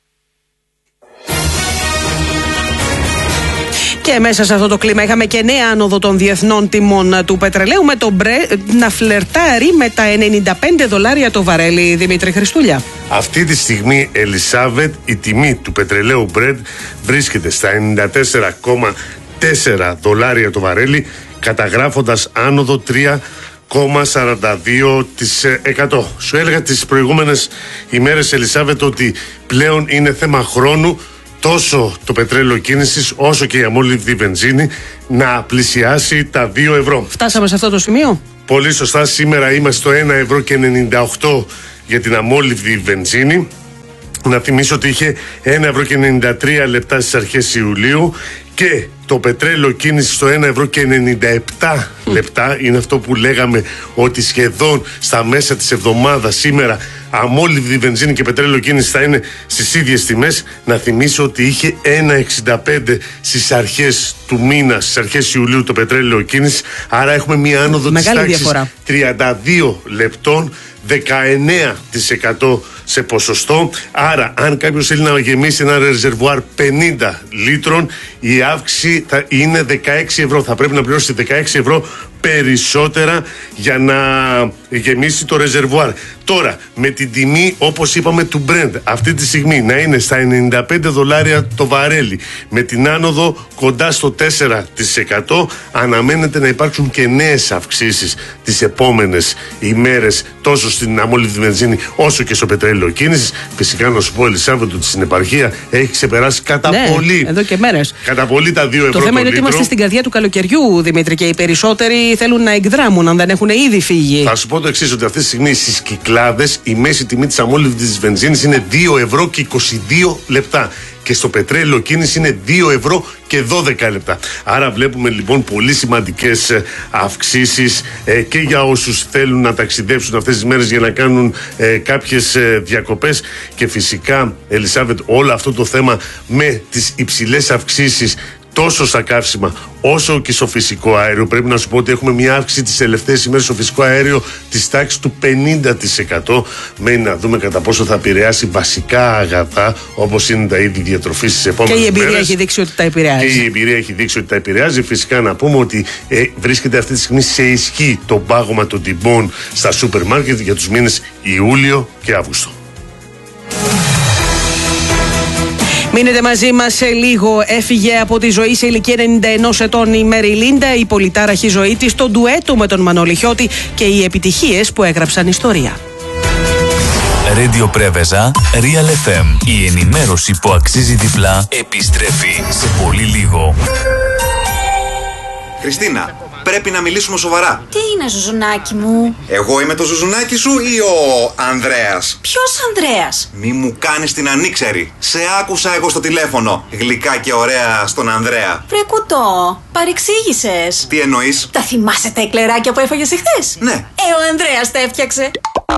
Και μέσα σε αυτό το κλίμα είχαμε και νέα άνοδο των διεθνών τιμών του πετρελαίου, με το Brent να φλερτάρει με τα ενενήντα πέντε δολάρια το βαρέλι. Δημήτρη Χριστούλια. Αυτή τη στιγμή, Ελισάβετ, η τιμή του πετρελαίου Brent βρίσκεται στα ενενήντα τέσσερα κόμμα τέσσερα δολάρια το βαρέλι, καταγράφοντας άνοδο τρία κόμμα σαράντα δύο τοις εκατό. Σου έλεγα τις προηγούμενες ημέρες, Ελισάβετ, ότι πλέον είναι θέμα χρόνου τόσο το πετρέλαιο κίνησης όσο και η αμόλυβδη βενζίνη να πλησιάσει τα δύο ευρώ. Φτάσαμε σε αυτό το σημείο. Πολύ σωστά, σήμερα είμαστε στο ένα ευρώ και ενενήντα οκτώ για την αμόλυβδη βενζίνη. Να θυμίσω ότι είχε ένα ευρώ και ενενήντα τρία λεπτά στις αρχές Ιουλίου και το πετρέλαιο κίνηση στο ένα ευρώ και ενενήντα επτά λεπτά. Είναι αυτό που λέγαμε, ότι σχεδόν στα μέσα της εβδομάδας σήμερα αμόλυβδη βενζίνη και πετρέλαιο κίνηση θα είναι στις ίδιες τιμές. Να θυμίσω ότι είχε ένα εξήντα πέντε στις αρχές του μήνα, στις αρχές Ιουλίου, το πετρέλαιο κίνηση. Άρα έχουμε μία άνοδο της τάξης τριάντα δύο λεπτών, δεκαεννέα τοις εκατό σε ποσοστό. Άρα, αν κάποιος θέλει να γεμίσει ένα ρεζερβουάρ πενήντα λίτρων, η αύξηση θα είναι δεκαέξι ευρώ. Θα πρέπει να πληρώσει δεκαέξι ευρώ περισσότερα για να γεμίσει το ρεζερβουάρ. Τώρα, με την τιμή, όπως είπαμε, του Brent αυτή τη στιγμή να είναι στα ενενήντα πέντε δολάρια το βαρέλι, με την άνοδο κοντά στο τέσσερα τοις εκατό, αναμένεται να υπάρξουν και νέες αυξήσεις τις επόμενες ημέρες, τόσο στην αμόλυβδη βενζίνη όσο και στο πετρέλαιο κίνησης. Φυσικά να σου πω, Ελισάβετ, ότι στην επαρχία έχει ξεπεράσει κατά ναι, πολύ. Εδώ και μέρες. Κατά πολύ τα δύο ευρώ. Το θέμα είναι ότι είμαστε στην καρδιά του καλοκαιριού, Δημήτρη, και οι περισσότεροι θέλουν να εκδράμουν αν δεν έχουν ήδη φύγει. Θα σου πω το εξής, ότι αυτή τη στιγμή στις Κυκλάδες η μέση τιμή της αμόλυβδης βενζίνης είναι δύο ευρώ και είκοσι δύο λεπτά. Και στο πετρέλαιο κίνηση είναι δύο ευρώ και δώδεκα λεπτά. Άρα βλέπουμε λοιπόν πολύ σημαντικές αυξήσεις ε, και για όσους θέλουν να ταξιδέψουν αυτές τις μέρες για να κάνουν ε, κάποιες ε, διακοπές. Και φυσικά, Ελισάβετ, όλο αυτό το θέμα με τις υψηλές αυξήσεις τόσο στα καύσιμα όσο και στο φυσικό αέριο. Πρέπει να σου πω ότι έχουμε μια αύξηση τις τελευταίες ημέρες στο φυσικό αέριο της τάξης του πενήντα τοις εκατό. Μένει να δούμε κατά πόσο θα επηρεάσει βασικά αγαθά όπως είναι τα είδη διατροφής στις επόμενες μέρες. Και η εμπειρία μέρες. έχει δείξει ότι τα επηρεάζει. Και η εμπειρία έχει δείξει ότι τα επηρεάζει. Φυσικά να πούμε ότι ε, βρίσκεται αυτή τη στιγμή σε ισχύ το πάγωμα των τιμών στα σούπερ μάρκετ για τους μήνες Ιούλιο και Αύγουστο. Μείνετε μαζί μας σε λίγο. Έφυγε από τη ζωή σε ηλικία ενενήντα ενός ετών η Μέρι Λίντα, η πολυτάραχη ζωή της, το ντουέτο με τον Μανώλη Χιώτη και οι επιτυχίες που έγραψαν ιστορία. Radio Preveza, Real εφ εμ. Η ενημέρωση που αξίζει διπλά επιστρέφει σε πολύ λίγο. Χριστίνα, πρέπει να μιλήσουμε σοβαρά. Τι είναι, Ζουζουνάκι μου? Εγώ είμαι το Ζουζουνάκι σου ή ο Ανδρέας? Ποιος Ανδρέας? Μη μου κάνεις την ανήξερη. Σε άκουσα εγώ στο τηλέφωνο. Γλυκά και ωραία στον Ανδρέα. Βρε κουτό, παρεξήγησες. Τι εννοείς? Τα θυμάσαι τα εκλεράκια που έφαγες εχθές? Ναι. Ε, ο Ανδρέας τα έφτιαξε.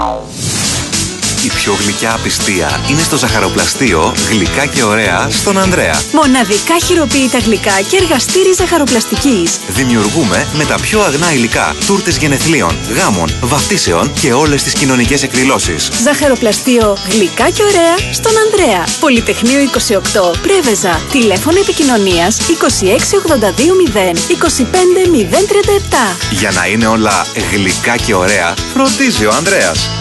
Η πιο γλυκιά απιστία είναι στο ζαχαροπλαστείο Γλυκά και ωραία στον Ανδρέα. Μοναδικά χειροποίητα γλυκά και εργαστήρι ζαχαροπλαστικής. Δημιουργούμε με τα πιο αγνά υλικά τούρτες γενεθλίων, γάμων, βαφτίσεων και όλες τις κοινωνικές εκδηλώσεις. Ζαχαροπλαστείο Γλυκά και ωραία στον Ανδρέα. Πολυτεχνείο είκοσι οκτώ, Πρέβεζα. Τηλέφωνο επικοινωνίας είκοσι έξι ογδόντα δύο μηδέν είκοσι πέντε μηδέν τριάντα επτά. Για να είναι όλα γλυκά και ωραία, φροντίζει ο Ανδρέας.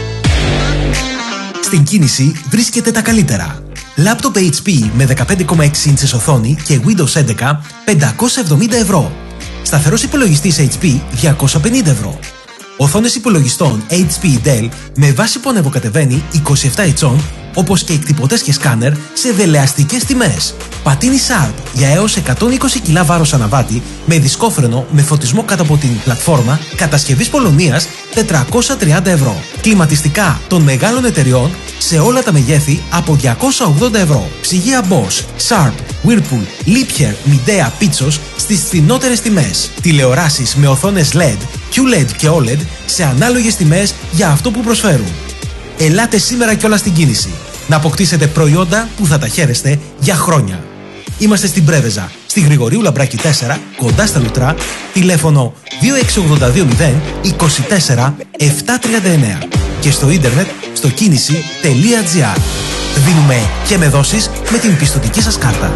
Στην κίνηση βρίσκεται τα καλύτερα. Λάπτοπ έιτς πι με δεκαπέντε κόμμα έξι ίντσες οθόνη και Windows έντεκα πεντακόσια εβδομήντα ευρώ. Σταθερός υπολογιστής έιτς πι διακόσια πενήντα ευρώ. Οθόνες υπολογιστών έιτς πι Dell με βάση που ανεβοκατεβαίνει είκοσι επτά ιντσών, όπως και εκτυπωτές και σκάνερ σε δελεαστικές τιμές. Πατίνι Sharp για έως εκατόν είκοσι κιλά βάρος αναβάτη με δισκόφρενο με φωτισμό κάτω από την πλατφόρμα κατασκευής Πολωνίας τετρακόσια τριάντα ευρώ. Κλιματιστικά των μεγάλων εταιριών σε όλα τα μεγέθη από διακόσια ογδόντα ευρώ. Ψυγεία Bosch, Sharp, Whirlpool, Liebherr, Midea, Pitsos στις φθηνότερες τιμές. Τηλεοράσεις με οθόνες ελ ι ντι, κιου ελ ι ντι και ο ελ ι ντι σε ανάλογες τιμές για αυτό που προσφέρουν. Ελάτε σήμερα κιόλας στην κίνηση να αποκτήσετε προϊόντα που θα τα χαίρεστε για χρόνια. Είμαστε στην Πρέβεζα, στη Γρηγορίου Λαμπράκη τέσσερα, κοντά στα Λουτρά, τηλέφωνο δύο έξι ογδόντα δύο μηδέν είκοσι τέσσερα επτακόσια τριάντα εννέα και στο ίντερνετ στο κίνηση τελεία τζι άρ. Δίνουμε και με δόσεις με την πιστωτική σας κάρτα.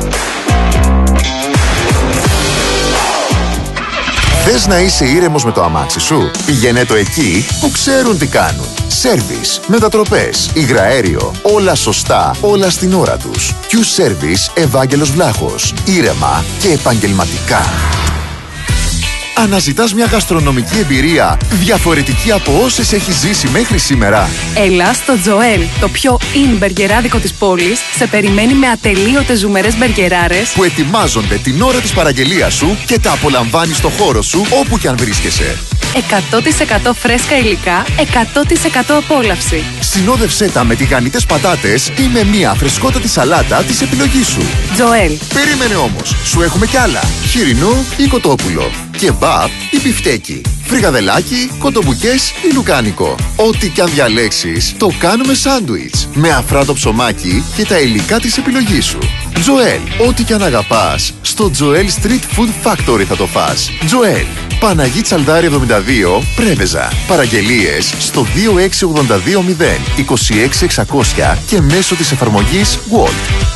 Θες να είσαι ήρεμος με το αμάξι σου? Πηγαίνε το εκεί που ξέρουν τι κάνουν. Σέρβις, μετατροπές, υγραέριο, όλα σωστά, όλα στην ώρα τους. Q-Service Ευάγγελος Βλάχος. Ήρεμα και επαγγελματικά. Αναζητάς μια γαστρονομική εμπειρία διαφορετική από όσες έχεις ζήσει μέχρι σήμερα? Έλα στο Τζοέλ, το πιο in μπεργκεράδικο της πόλης, σε περιμένει με ατελείωτες ζουμερές μπεργκεράρες που ετοιμάζονται την ώρα της παραγγελίας σου και τα απολαμβάνεις στο χώρο σου όπου και αν βρίσκεσαι. εκατό τοις εκατό φρέσκα υλικά, εκατό τοις εκατό απόλαυση. Συνόδευσέ τα με τηγανιτές πατάτες ή με μια φρεσκότατη σαλάτα της επιλογής σου. Τζοέλ. Περίμενε όμως, σου έχουμε κι άλλα. Χοιρινό ή κοτόπουλο. Κεμπάπ ή μπιφτέκι. Φρικαδελάκι, κοτομπουκές ή λουκάνικο. Ό,τι κι αν διαλέξεις, το κάνουμε σάντουιτς. Με αφράτο ψωμάκι και τα υλικά της επιλογής σου. Τζοέλ. Ό,τι κι αν αγαπάς, στο Τζοέλ Street Food Factory θα το φας. Τζοέλ. Παναγί Τσαλδάρη εβδομήντα δύο, Πρέβεζα. Παραγγελίες στο δύο έξι ογδόντα δύο μηδέν είκοσι έξι εξακόσια και μέσω της εφαρμογής Walt.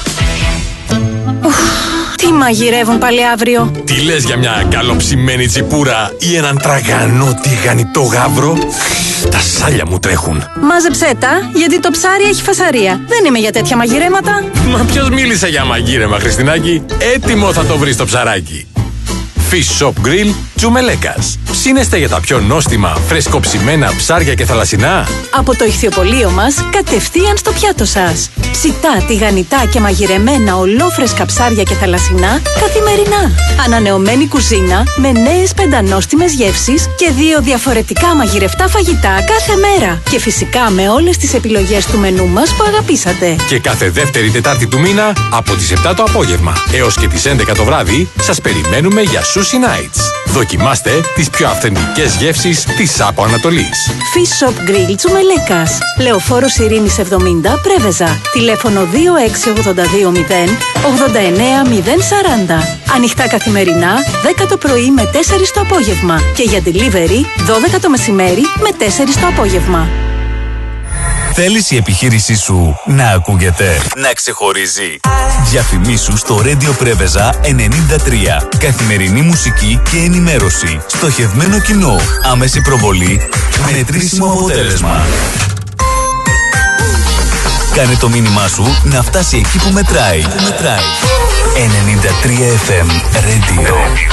Τι μαγειρεύουν πάλι αύριο? Τι λες για μια καλοψημένη τσιπούρα ή έναν τραγανό τηγανιτό γάβρο? Τα σάλια μου τρέχουν. Μάζεψέ τα, γιατί το ψάρι έχει φασαρία. Δεν είμαι για τέτοια μαγειρέματα. Μα ποιος μίλησε για μαγείρεμα, Χριστινάκη? Έτοιμο θα το βρεις το ψαράκι. Fish Shop Grill Τζουμελέκας. Ψήνεστε για τα πιο νόστιμα, φρεσκοψημένα ψάρια και θαλασσινά? Από το ηχθιοπωλείο μας, κατευθείαν στο πιάτο σας. Ψητά, τηγανιτά και μαγειρεμένα ολόφρεσκα ψάρια και θαλασσινά καθημερινά. Ανανεωμένη κουζίνα με νέες πεντανόστιμες γεύσεις και δύο διαφορετικά μαγειρευτά φαγητά κάθε μέρα. Και φυσικά με όλες τις επιλογές του μενού μας που αγαπήσατε. Και κάθε δεύτερη Τετάρτη του μήνα από τις επτά το απόγευμα έως και τις έντεκα το βράδυ σας περιμένουμε για Sushi Nights. Δοκιμάστε τις πιο αυθεντικές γεύσεις της Άπο Ανατολής. Fish Shop Grill Τσουμελέκας. Λεωφόρος Ειρήνης εβδομήντα, Πρέβεζα. Τηλέφωνο δύο έξι ογδόντα δύο μηδέν ογδόντα εννέα μηδέν σαράντα. Ανοιχτά καθημερινά, δέκα το πρωί με τέσσερις το απόγευμα. Και για delivery, δώδεκα το μεσημέρι με τέσσερις το απόγευμα. Θέλεις η επιχείρησή σου να ακούγεται, να ξεχωρίζει? Διαφημίσου στο Radio Πρέβεζα ενενήντα τρία. Καθημερινή μουσική και ενημέρωση. Στοχευμένο κοινό. Άμεση προβολή. Μετρήσιμο αποτέλεσμα. Κάνε το μήνυμά σου να φτάσει εκεί που μετράει. Που μετράει. ενενήντα τρία εφ εμ Radio.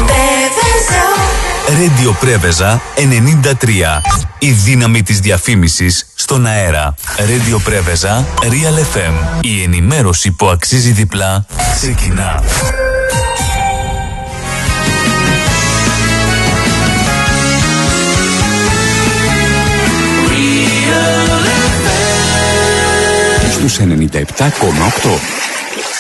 Radio Πρέβεζα ενενήντα τρία. Η δύναμη της διαφήμισης στον αέρα. Radio Πρέβεζα Real εφ εμ. Η ενημέρωση που αξίζει διπλά ξεκινά. Στους ενενήντα επτά κόμμα οκτώ.